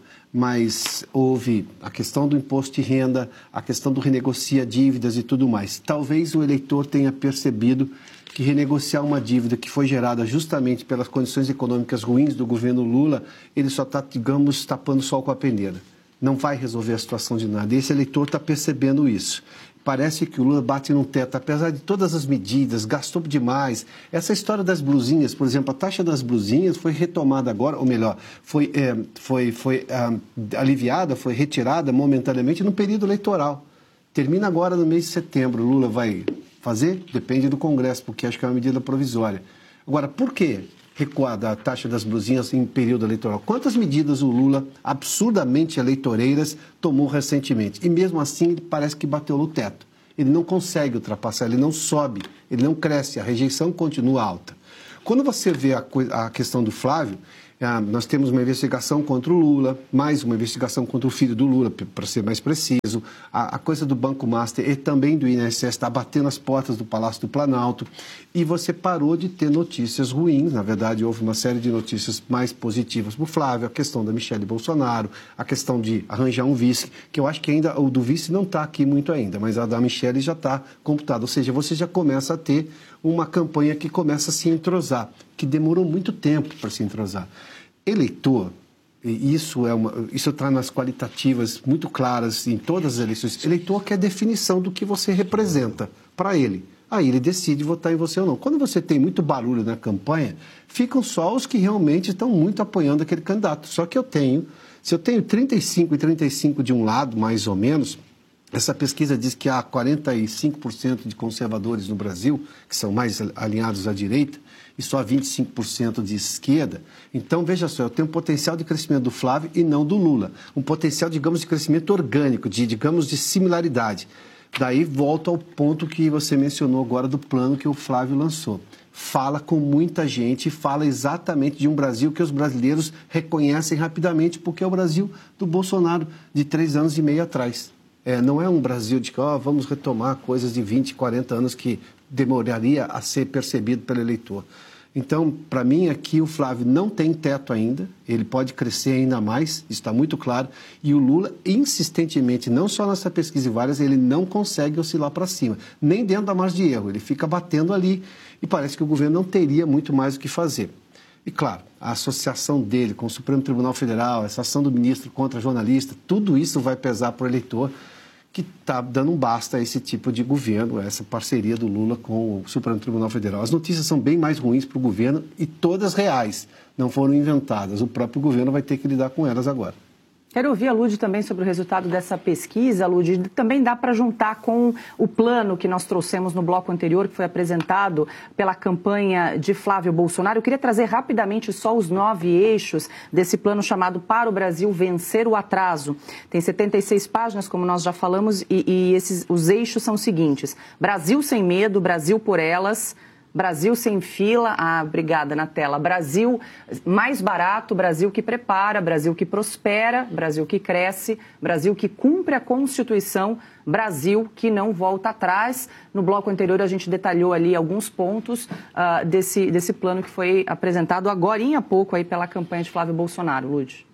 mas houve a questão do imposto de renda, a questão do renegocia dívidas e tudo mais. Talvez o eleitor tenha percebido que renegociar uma dívida que foi gerada justamente pelas condições econômicas ruins do governo Lula, ele só está, digamos, tapando o sol com a peneira. Não vai resolver a situação de nada. E esse eleitor está percebendo isso. Parece que o Lula bate num teto, apesar de todas as medidas, gastou demais. Essa história das blusinhas, por exemplo, a taxa das blusinhas foi retomada agora, ou melhor, foi, é, foi, foi é, aliviada, foi retirada momentaneamente no período eleitoral. Termina agora no mês de setembro. O Lula vai fazer? Depende do Congresso, porque acho que é uma medida provisória. Agora, por quê recuar da taxa das blusinhas em período eleitoral? Quantas medidas o Lula, absurdamente eleitoreiras, tomou recentemente? E mesmo assim, ele parece que bateu no teto. Ele não consegue ultrapassar, ele não sobe, ele não cresce, a rejeição continua alta. Quando você vê a, a questão do Flávio, ah, nós temos uma investigação contra o Lula, mais uma investigação contra o filho do Lula, para ser mais preciso. A, a coisa do Banco Master e também do I N S S está batendo as portas do Palácio do Planalto. E você parou de ter notícias ruins. Na verdade, houve uma série de notícias mais positivas para o Flávio. A questão da Michelle Bolsonaro, a questão de arranjar um vice, que eu acho que ainda o do vice não está aqui muito ainda, mas a da Michelle já está computada. Ou seja, você já começa a ter uma campanha que começa a se entrosar, que demorou muito tempo para se entrosar. Eleitor, e isso é uma, isso está nas qualitativas muito claras em todas as eleições, eleitor quer definição do que você representa para ele. Aí ele decide votar em você ou não. Quando você tem muito barulho na campanha, ficam só os que realmente estão muito apoiando aquele candidato. Só que eu tenho, se eu tenho trinta e cinco e trinta e cinco de um lado, mais ou menos, essa pesquisa diz que há quarenta e cinco por cento de conservadores no Brasil, que são mais alinhados à direita, e só vinte e cinco por cento de esquerda. Então, veja só, eu tenho um potencial de crescimento do Flávio e não do Lula. Um potencial, digamos, de crescimento orgânico, de, digamos, de similaridade. Daí volto ao ponto que você mencionou agora do plano que o Flávio lançou. Fala com muita gente e fala exatamente de um Brasil que os brasileiros reconhecem rapidamente, porque é o Brasil do Bolsonaro de três anos e meio atrás. É, não é um Brasil de que oh, vamos retomar coisas de vinte, quarenta anos que demoraria a ser percebido pelo eleitor. Então, para mim, aqui o Flávio não tem teto ainda, ele pode crescer ainda mais, isso está muito claro, e o Lula, insistentemente, não só nessa pesquisa e várias, ele não consegue oscilar para cima, nem dentro da margem de erro, ele fica batendo ali e parece que o governo não teria muito mais o que fazer. E, claro, a associação dele com o Supremo Tribunal Federal, essa ação do ministro contra jornalista, tudo isso vai pesar para o eleitor, que está dando um basta a esse tipo de governo, a essa parceria do Lula com o Supremo Tribunal Federal. As notícias são bem mais ruins para o governo e todas reais, não foram inventadas. O próprio governo vai ter que lidar com elas agora. Quero ouvir a Lud também sobre o resultado dessa pesquisa. Lud, também dá para juntar com o plano que nós trouxemos no bloco anterior, que foi apresentado pela campanha de Flávio Bolsonaro. Eu queria trazer rapidamente só os nove eixos desse plano chamado Para o Brasil Vencer o Atraso. Tem setenta e seis páginas, como nós já falamos, e, e esses, os eixos são os seguintes: Brasil sem medo, Brasil por elas... Brasil sem fila, ah, obrigada na tela, Brasil mais barato, Brasil que prepara, Brasil que prospera, Brasil que cresce, Brasil que cumpre a Constituição, Brasil que não volta atrás. No bloco anterior a gente detalhou ali alguns pontos uh, desse, desse plano que foi apresentado agorinha há pouco aí pela campanha de Flávio Bolsonaro. Lud.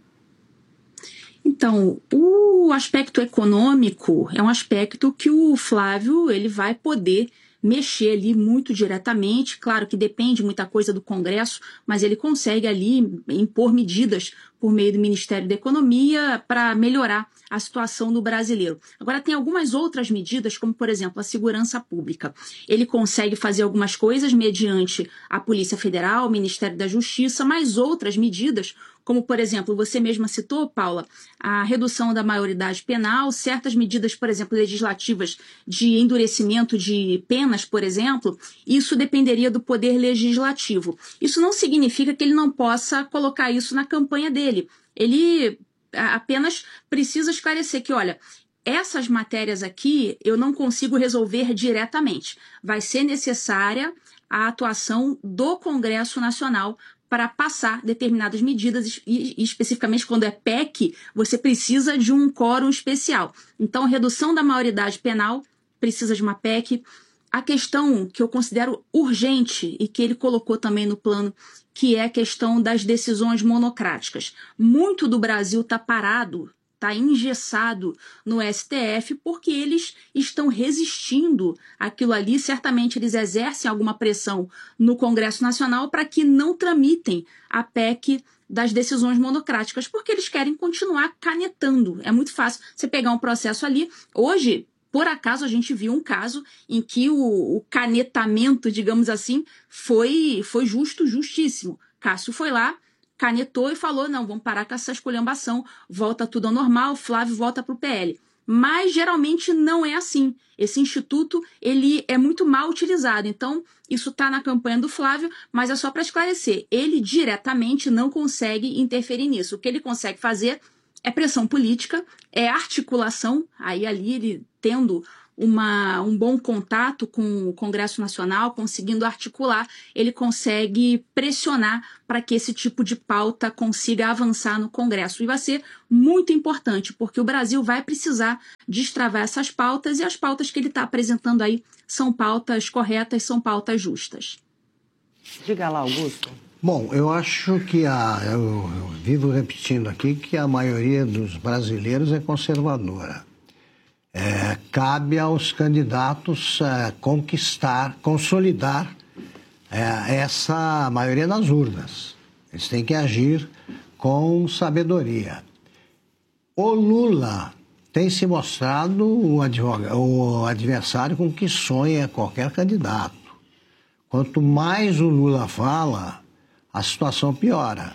Então, o aspecto econômico é um aspecto que o Flávio ele vai poder mexer ali muito diretamente. Claro que depende muita coisa do Congresso, mas ele consegue ali impor medidas por meio do Ministério da Economia para melhorar a situação do brasileiro. Agora, tem algumas outras medidas, como, por exemplo, a segurança pública. Ele consegue fazer algumas coisas mediante a Polícia Federal, o Ministério da Justiça, mas outras medidas, como, por exemplo, você mesma citou, Paula, a redução da maioridade penal, certas medidas, por exemplo, legislativas de endurecimento de penas, por exemplo, isso dependeria do Poder Legislativo. Isso não significa que ele não possa colocar isso na campanha dele. Ele apenas precisa esclarecer que, olha, essas matérias aqui eu não consigo resolver diretamente. Vai ser necessária a atuação do Congresso Nacional para passar determinadas medidas, e especificamente quando é P E C, você precisa de um quórum especial. Então, redução da maioridade penal precisa de uma P E C, a questão que eu considero urgente e que ele colocou também no plano, que é a questão das decisões monocráticas. Muito do Brasil está parado, está engessado no S T F porque eles estão resistindo àquilo ali. Certamente eles exercem alguma pressão no Congresso Nacional para que não tramitem a P E C das decisões monocráticas, porque eles querem continuar canetando. É muito fácil você pegar um processo ali. Hoje, por acaso, a gente viu um caso em que o, o canetamento, digamos assim, foi, foi justo, justíssimo. Cássio foi lá, canetou e falou, não, vamos parar com essa esculhambação, volta tudo ao normal, Flávio volta para o P L. Mas, geralmente, não é assim. Esse instituto, ele é muito mal utilizado. Então, isso está na campanha do Flávio, mas é só para esclarecer. Ele, diretamente, não consegue interferir nisso. O que ele consegue fazer é pressão política, é articulação, aí ali ele tendo uma, um bom contato com o Congresso Nacional, conseguindo articular, ele consegue pressionar para que esse tipo de pauta consiga avançar no Congresso. E vai ser muito importante, porque o Brasil vai precisar destravar essas pautas, e as pautas que ele está apresentando aí são pautas corretas, são pautas justas. Diga lá, Augusto. Bom, eu acho que a, eu, eu vivo repetindo aqui que a maioria dos brasileiros é conservadora. É, cabe aos candidatos é, conquistar, consolidar é, essa maioria nas urnas. Eles têm que agir com sabedoria. O Lula tem se mostrado o, advogado, o adversário com que sonha qualquer candidato. Quanto mais o Lula fala, a situação piora.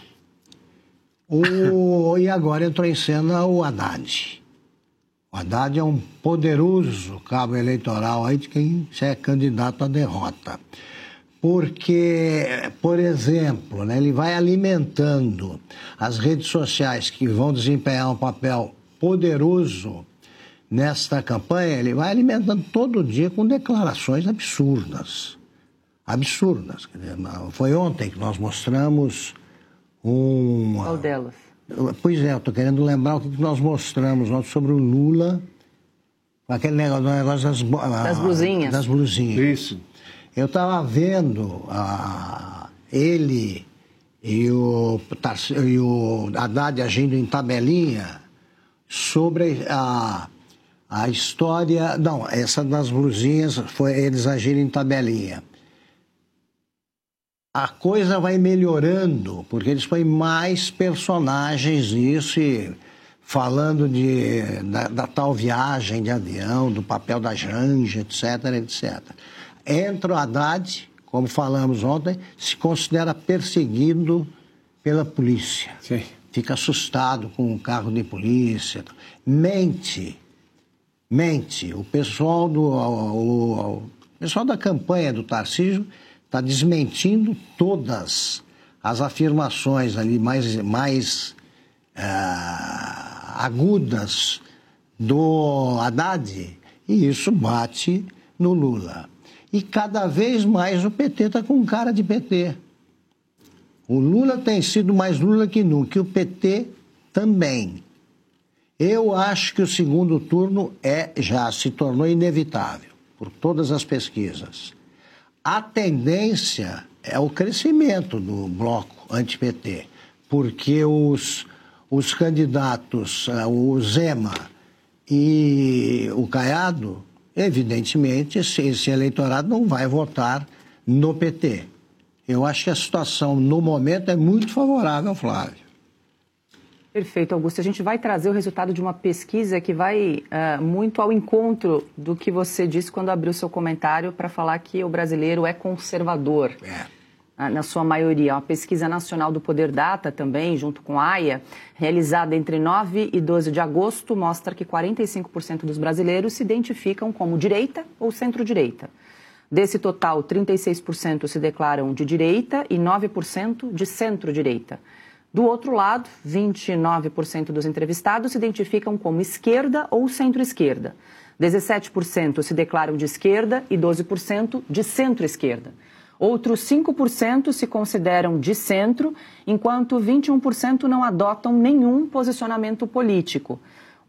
O, e agora entrou em cena o Haddad. O Haddad é um poderoso cabo eleitoral aí de quem é candidato à derrota. Porque, por exemplo, né, ele vai alimentando as redes sociais que vão desempenhar um papel poderoso nesta campanha, ele vai alimentando todo dia com declarações absurdas. Absurdas. Foi ontem que nós mostramos um... Qual delas? Pois é, eu estou querendo lembrar o que nós mostramos ontem sobre o Lula, aquele negócio, negócio das, das blusinhas. Das blusinhas. Isso. Eu estava vendo ah, ele e o, e o Haddad agindo em tabelinha sobre a, a história... Não, essa das blusinhas foi eles agirem em tabelinha. A coisa vai melhorando, porque eles põem mais personagens nisso, e falando de, da, da tal viagem de avião, do papel da Janja, etc, etcétera. Entra o Haddad, como falamos ontem, se considera perseguido pela polícia. Sim. Fica assustado com um carro de polícia. Mente, mente. O pessoal, do, o, o pessoal da campanha do Tarcísio está desmentindo todas as afirmações ali mais, mais uh, agudas do Haddad, e isso bate no Lula. E cada vez mais o P T está com cara de P T. O Lula tem sido mais Lula que nunca, e o P T também. Eu acho que o segundo turno é, já se tornou inevitável, por todas as pesquisas. A tendência é o crescimento do bloco anti-P T, porque os, os candidatos, o Zema e o Caiado, evidentemente, esse, esse eleitorado não vai votar no P T. Eu acho que a situação, no momento, é muito favorável ao Flávio. Perfeito, Augusto. A gente vai trazer o resultado de uma pesquisa que vai uh, muito ao encontro do que você disse quando abriu seu comentário para falar que o brasileiro é conservador, é. uh, na sua maioria. Uma pesquisa nacional do Poder Data também, junto com a AIA, realizada entre nove e doze de agosto, mostra que quarenta e cinco por cento dos brasileiros se identificam como direita ou centro-direita. Desse total, trinta e seis por cento se declaram de direita e nove por cento de centro-direita. Do outro lado, vinte e nove por cento dos entrevistados se identificam como esquerda ou centro-esquerda. dezessete por cento se declaram de esquerda e doze por cento de centro-esquerda. Outros cinco por cento se consideram de centro, enquanto vinte e um por cento não adotam nenhum posicionamento político.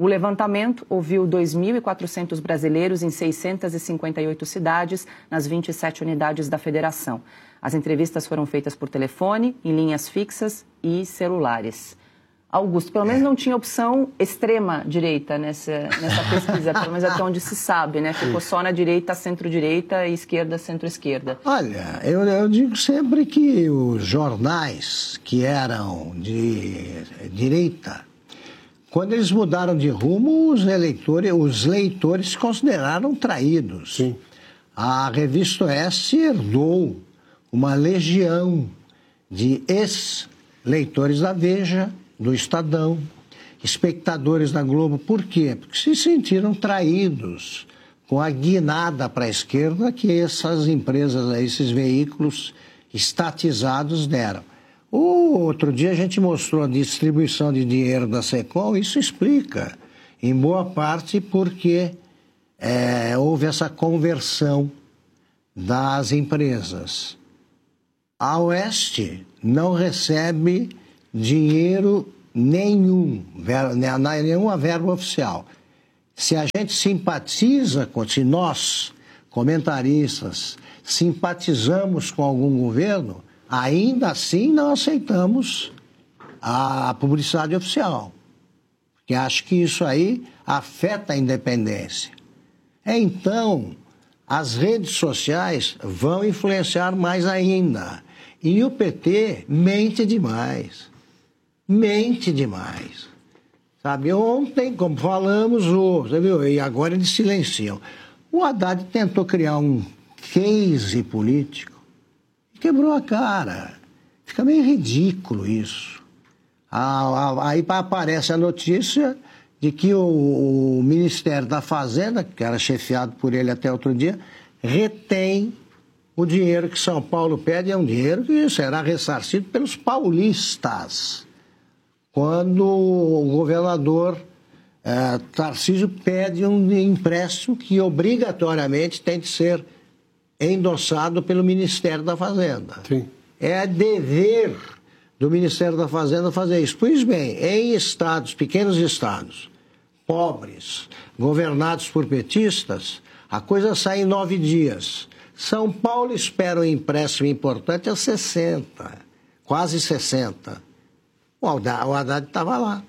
O levantamento ouviu dois mil e quatrocentos brasileiros em seiscentas e cinquenta e oito cidades, nas vinte e sete unidades da federação. As entrevistas foram feitas por telefone, em linhas fixas e celulares. Augusto, pelo menos não tinha opção extrema-direita nessa, nessa pesquisa, pelo menos até onde se sabe, né? Ficou só na direita, centro-direita e esquerda, centro-esquerda. Olha, eu, eu digo sempre que os jornais que eram de direita, quando eles mudaram de rumo, os eleitores, os leitores se consideraram traídos. Sim. A Revista Oeste herdou uma legião de ex-leitores da Veja, do Estadão, espectadores da Globo. Por quê? Porque se sentiram traídos com a guinada para a esquerda que essas empresas, esses veículos estatizados deram. O outro dia a gente mostrou a distribuição de dinheiro da Secom, isso explica, em boa parte, porque é, houve essa conversão das empresas. A Oeste não recebe dinheiro nenhum, ver, nenhuma verba oficial. Se a gente simpatiza, com, se nós, comentaristas, simpatizamos com algum governo, ainda assim não aceitamos a publicidade oficial. Porque acho que isso aí afeta a independência. Então, as redes sociais vão influenciar mais ainda. E o P T mente demais. Mente demais. Sabe, ontem, como falamos, você viu, e agora eles silenciam. O Haddad tentou criar um case político e quebrou a cara. Fica meio ridículo isso. Aí aparece a notícia de que o, o Ministério da Fazenda, que era chefiado por ele até outro dia, retém o dinheiro que São Paulo pede, é um dinheiro que será ressarcido pelos paulistas. Quando o governador eh, Tarcísio pede um empréstimo que obrigatoriamente tem de ser endossado pelo Ministério da Fazenda. Sim. É dever do Ministério da Fazenda fazer isso. Pois bem, em estados, pequenos estados, pobres, governados por petistas, a coisa sai em nove dias. São Paulo espera um empréstimo importante a sessenta, quase sessenta. O Haddad estava lá.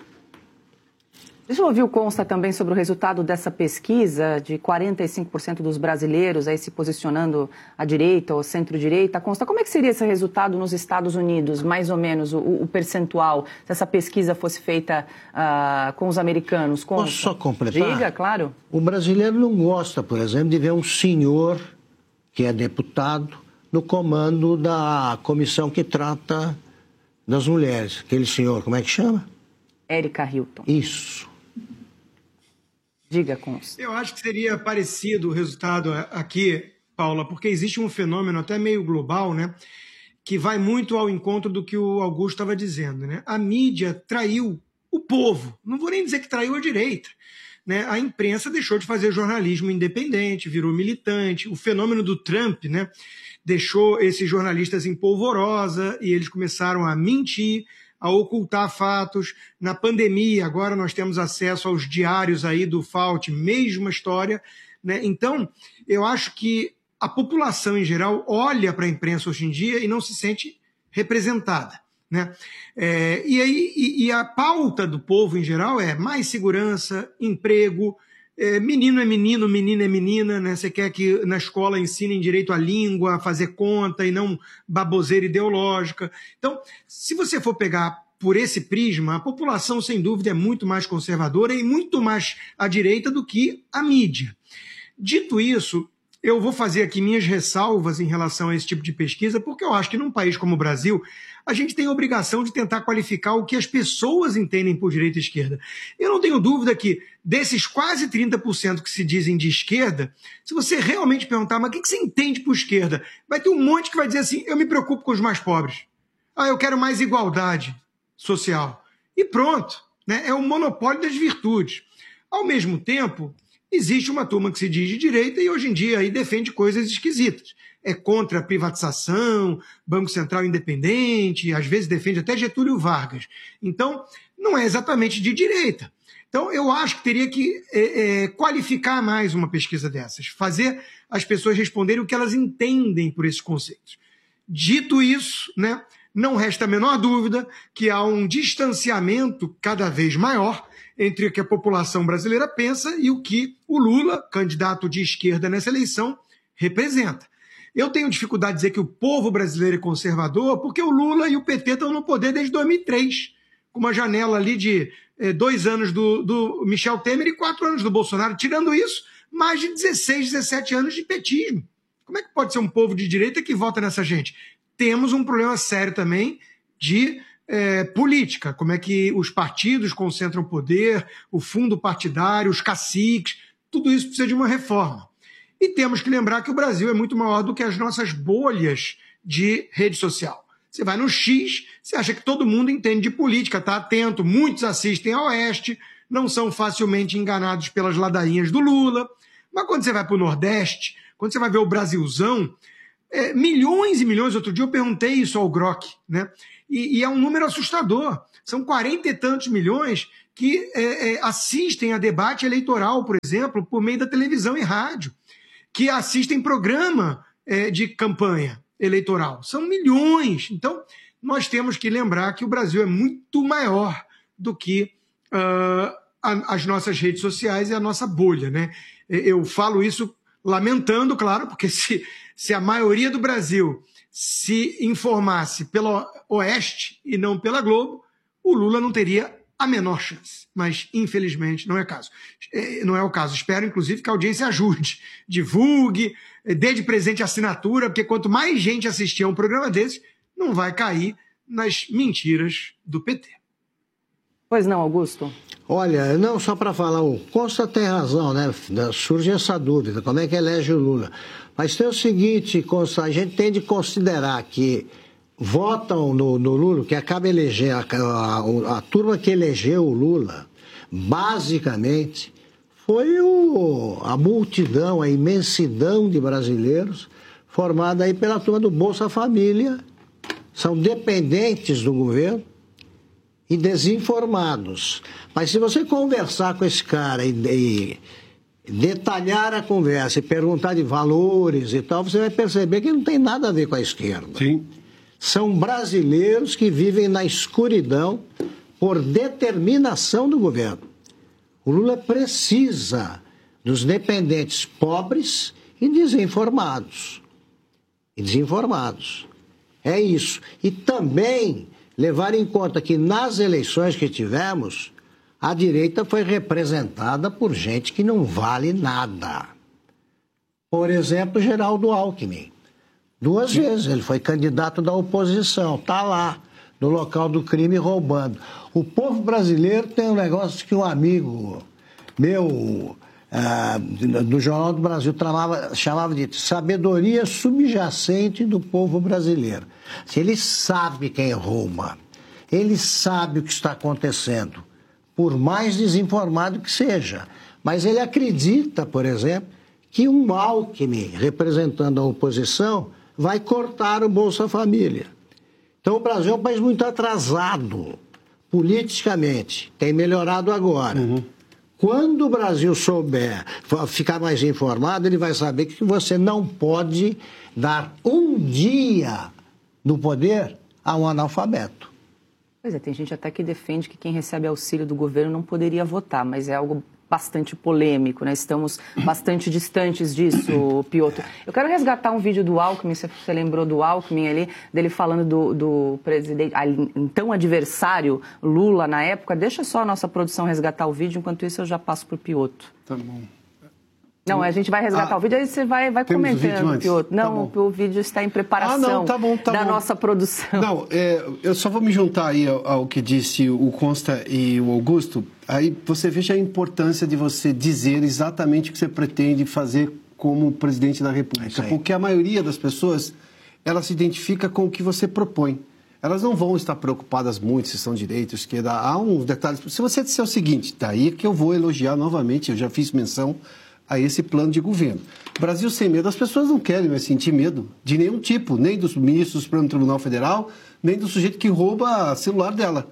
Deixa eu ouvir o Consta também sobre o resultado dessa pesquisa de quarenta e cinco por cento dos brasileiros aí se posicionando à direita ou centro-direita. Consta, como é que seria esse resultado nos Estados Unidos, mais ou menos, o, o percentual, se essa pesquisa fosse feita uh, com os americanos? Consta? Posso só completar? Diga, claro. O brasileiro não gosta, por exemplo, de ver um senhor que é deputado no comando da comissão que trata das mulheres. Aquele senhor, como é que chama? Érica Hilton. Isso. Diga, Consta. Eu acho que seria parecido o resultado aqui, Paula, porque existe um fenômeno até meio global, né, que vai muito ao encontro do que o Augusto estava dizendo, né? A mídia traiu o povo. Não vou nem dizer que traiu a direita. Né? A imprensa deixou de fazer jornalismo independente, virou militante. O fenômeno do Trump, né, deixou esses jornalistas em polvorosa e eles começaram a mentir, a ocultar fatos. Na pandemia, agora nós temos acesso aos diários aí do Fauci, mesma história. Né? Então, eu acho que a população em geral olha para a imprensa hoje em dia e não se sente representada. Né? É, e, aí, e, e a pauta do povo em geral é mais segurança, emprego, é, menino é menino, menina é menina, né? Você quer que na escola ensinem direito à língua, a fazer conta e não baboseira ideológica. Então, se você for pegar por esse prisma, a população, sem dúvida, é muito mais conservadora e muito mais à direita do que a mídia. Dito isso, eu vou fazer aqui minhas ressalvas em relação a esse tipo de pesquisa, porque eu acho que num país como o Brasil, a gente tem a obrigação de tentar qualificar o que as pessoas entendem por direita e esquerda. Eu não tenho dúvida que desses quase trinta por cento que se dizem de esquerda, se você realmente perguntar, mas o que você entende por esquerda? Vai ter um monte que vai dizer assim, eu me preocupo com os mais pobres. Ah, eu quero mais igualdade social. E pronto, né? É o monopólio das virtudes. Ao mesmo tempo, existe uma turma que se diz de direita e hoje em dia aí defende coisas esquisitas. É contra a privatização, Banco Central independente, às vezes defende até Getúlio Vargas. Então, não é exatamente de direita. Então, eu acho que teria que é, é, qualificar mais uma pesquisa dessas, fazer as pessoas responderem o que elas entendem por esses conceitos. Dito isso, né, não resta a menor dúvida que há um distanciamento cada vez maior entre o que a população brasileira pensa e o que o Lula, candidato de esquerda nessa eleição, representa. Eu tenho dificuldade de dizer que o povo brasileiro é conservador, porque o Lula e o P T estão no poder desde dois mil e três, com uma janela ali de eh, dois anos do, do Michel Temer e quatro anos do Bolsonaro. Tirando isso, mais de dezesseis, dezessete anos de petismo. Como é que pode ser um povo de direita que vota nessa gente? Temos um problema sério também de eh, política. Como é que os partidos concentram poder, o fundo partidário, os caciques, tudo isso precisa de uma reforma. E temos que lembrar que o Brasil é muito maior do que as nossas bolhas de rede social. Você vai no X, você acha que todo mundo entende de política, está atento, muitos assistem ao Oeste, não são facilmente enganados pelas ladainhas do Lula. Mas quando você vai para o Nordeste, quando você vai ver o Brasilzão, é, milhões e milhões, outro dia eu perguntei isso ao Grok, né? E, e é um número assustador. São quarenta e tantos milhões que é, é, assistem a debate eleitoral, por exemplo, por meio da televisão e rádio, que assistem programa é, de campanha eleitoral. São milhões. Então, nós temos que lembrar que o Brasil é muito maior do que uh, a, as nossas redes sociais e a nossa bolha, né? Eu falo isso lamentando, claro, porque se, se a maioria do Brasil se informasse pelo Oeste e não pela Globo, o Lula não teria a menor chance. Mas, infelizmente, não é caso. Não é o caso. Espero, inclusive, que a audiência ajude, divulgue, dê de presente assinatura, porque quanto mais gente assistir a um programa desse, não vai cair nas mentiras do P T. Pois não, Augusto? Olha, não, só para falar, o Costa tem razão, né? Surge essa dúvida, como é que elege o Lula? Mas tem o seguinte, Costa, a gente tem de considerar que votam no, no Lula, que acaba eleger a, a, a turma que elegeu o Lula, basicamente, foi o, a multidão, a imensidão de brasileiros formada aí pela turma do Bolsa Família, são dependentes do governo e desinformados. Mas se você conversar com esse cara e, e detalhar a conversa e perguntar de valores e tal, você vai perceber que não tem nada a ver com a esquerda. Sim. São brasileiros que vivem na escuridão por determinação do governo. O Lula precisa dos dependentes pobres e desinformados. E desinformados. É isso. E também levar em conta que nas eleições que tivemos, a direita foi representada por gente que não vale nada. Por exemplo, Geraldo Alckmin. Duas vezes ele foi candidato da oposição, está lá, no local do crime, roubando. O povo brasileiro tem um negócio que um amigo meu, ah, do Jornal do Brasil, chamava, chamava de sabedoria subjacente do povo brasileiro. Ele sabe quem rouba, ele sabe o que está acontecendo, por mais desinformado que seja. Mas ele acredita, por exemplo, que um Alckmin, representando a oposição, vai cortar o Bolsa Família. Então o Brasil é um país muito atrasado, politicamente. Tem melhorado agora. Uhum. Quando o Brasil souber ficar mais informado, ele vai saber que você não pode dar um dia no poder a um analfabeto. Pois é, tem gente até que defende que quem recebe auxílio do governo não poderia votar, mas é algo bastante polêmico, né? Estamos bastante distantes disso, Piotr. Eu quero resgatar um vídeo do Alckmin, você lembrou do Alckmin ali, dele falando do, do presidente, então adversário Lula na época. Deixa só a nossa produção resgatar o vídeo, enquanto isso eu já passo para o Piotr. Tá bom. Não, a gente vai resgatar ah, o vídeo, aí você vai, vai comentando, Piotr. Não, tá, o vídeo está em preparação ah, não, tá bom, tá da bom. nossa produção. Não, é, eu só vou me juntar aí ao, ao que disse o Consta e o Augusto. Aí você veja a importância de você dizer exatamente o que você pretende fazer como presidente da República. Porque a maioria das pessoas, ela se identifica com o que você propõe. Elas não vão estar preocupadas muito se são direita, esquerda. Há uns detalhes. Se você disser o seguinte, daí que eu vou elogiar novamente, eu já fiz menção a esse plano de governo. Brasil sem medo, as pessoas não querem mais sentir medo de nenhum tipo, nem dos ministros do Supremo Tribunal Federal, nem do sujeito que rouba o celular dela.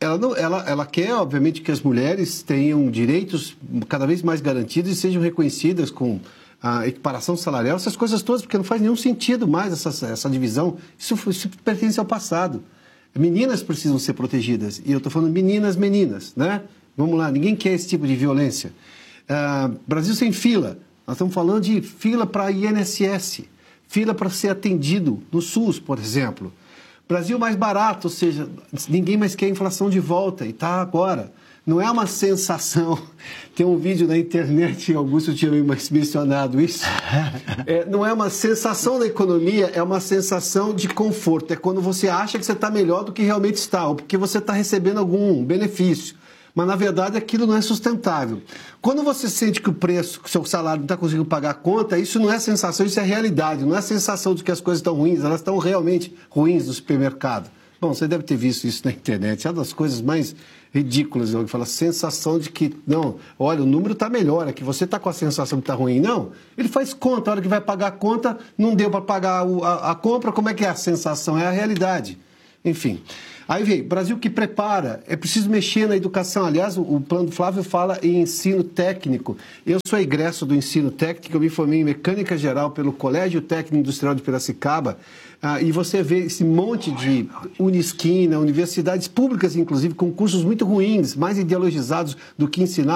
ela, não, ela, ela quer, obviamente, que as mulheres tenham direitos cada vez mais garantidos e sejam reconhecidas com a equiparação salarial, essas coisas todas, porque não faz nenhum sentido mais essa, essa divisão. Isso, isso pertence ao passado. Meninas precisam ser protegidas. E eu estou falando meninas, meninas, né? Vamos lá, ninguém quer esse tipo de violência. Uh, Brasil sem fila. Nós estamos falando de fila para I N S S, fila para ser atendido no SUS, por exemplo. Brasil mais barato, ou seja, ninguém mais quer a inflação de volta, e está agora. Não é uma sensação. Tem um vídeo na internet, Augusto tinha mencionado isso. É, não é uma sensação da economia, é uma sensação de conforto. É quando você acha que você está melhor do que realmente está, ou porque você está recebendo algum benefício. Mas, na verdade, aquilo não é sustentável. Quando você sente que o preço, que o seu salário não está conseguindo pagar a conta, isso não é sensação, isso é realidade. Não é sensação de que as coisas estão ruins, elas estão realmente ruins no supermercado. Bom, você deve ter visto isso na internet. É uma das coisas mais ridículas. Eu falo, a sensação de que, não, olha, o número está melhor, é que você está com a sensação que está ruim. Não, ele faz conta, a hora que vai pagar a conta, não deu para pagar o, a, a compra, como é que é a sensação? É a realidade. Enfim. Aí vem, Brasil que prepara, é preciso mexer na educação. Aliás, o, o plano do Flávio fala em ensino técnico. Eu sou egresso do ensino técnico, eu me formei em mecânica geral pelo Colégio Técnico Industrial de Piracicaba, ah, e você vê esse monte de Unisquina, universidades públicas, inclusive, com cursos muito ruins, mais ideologizados do que ensinar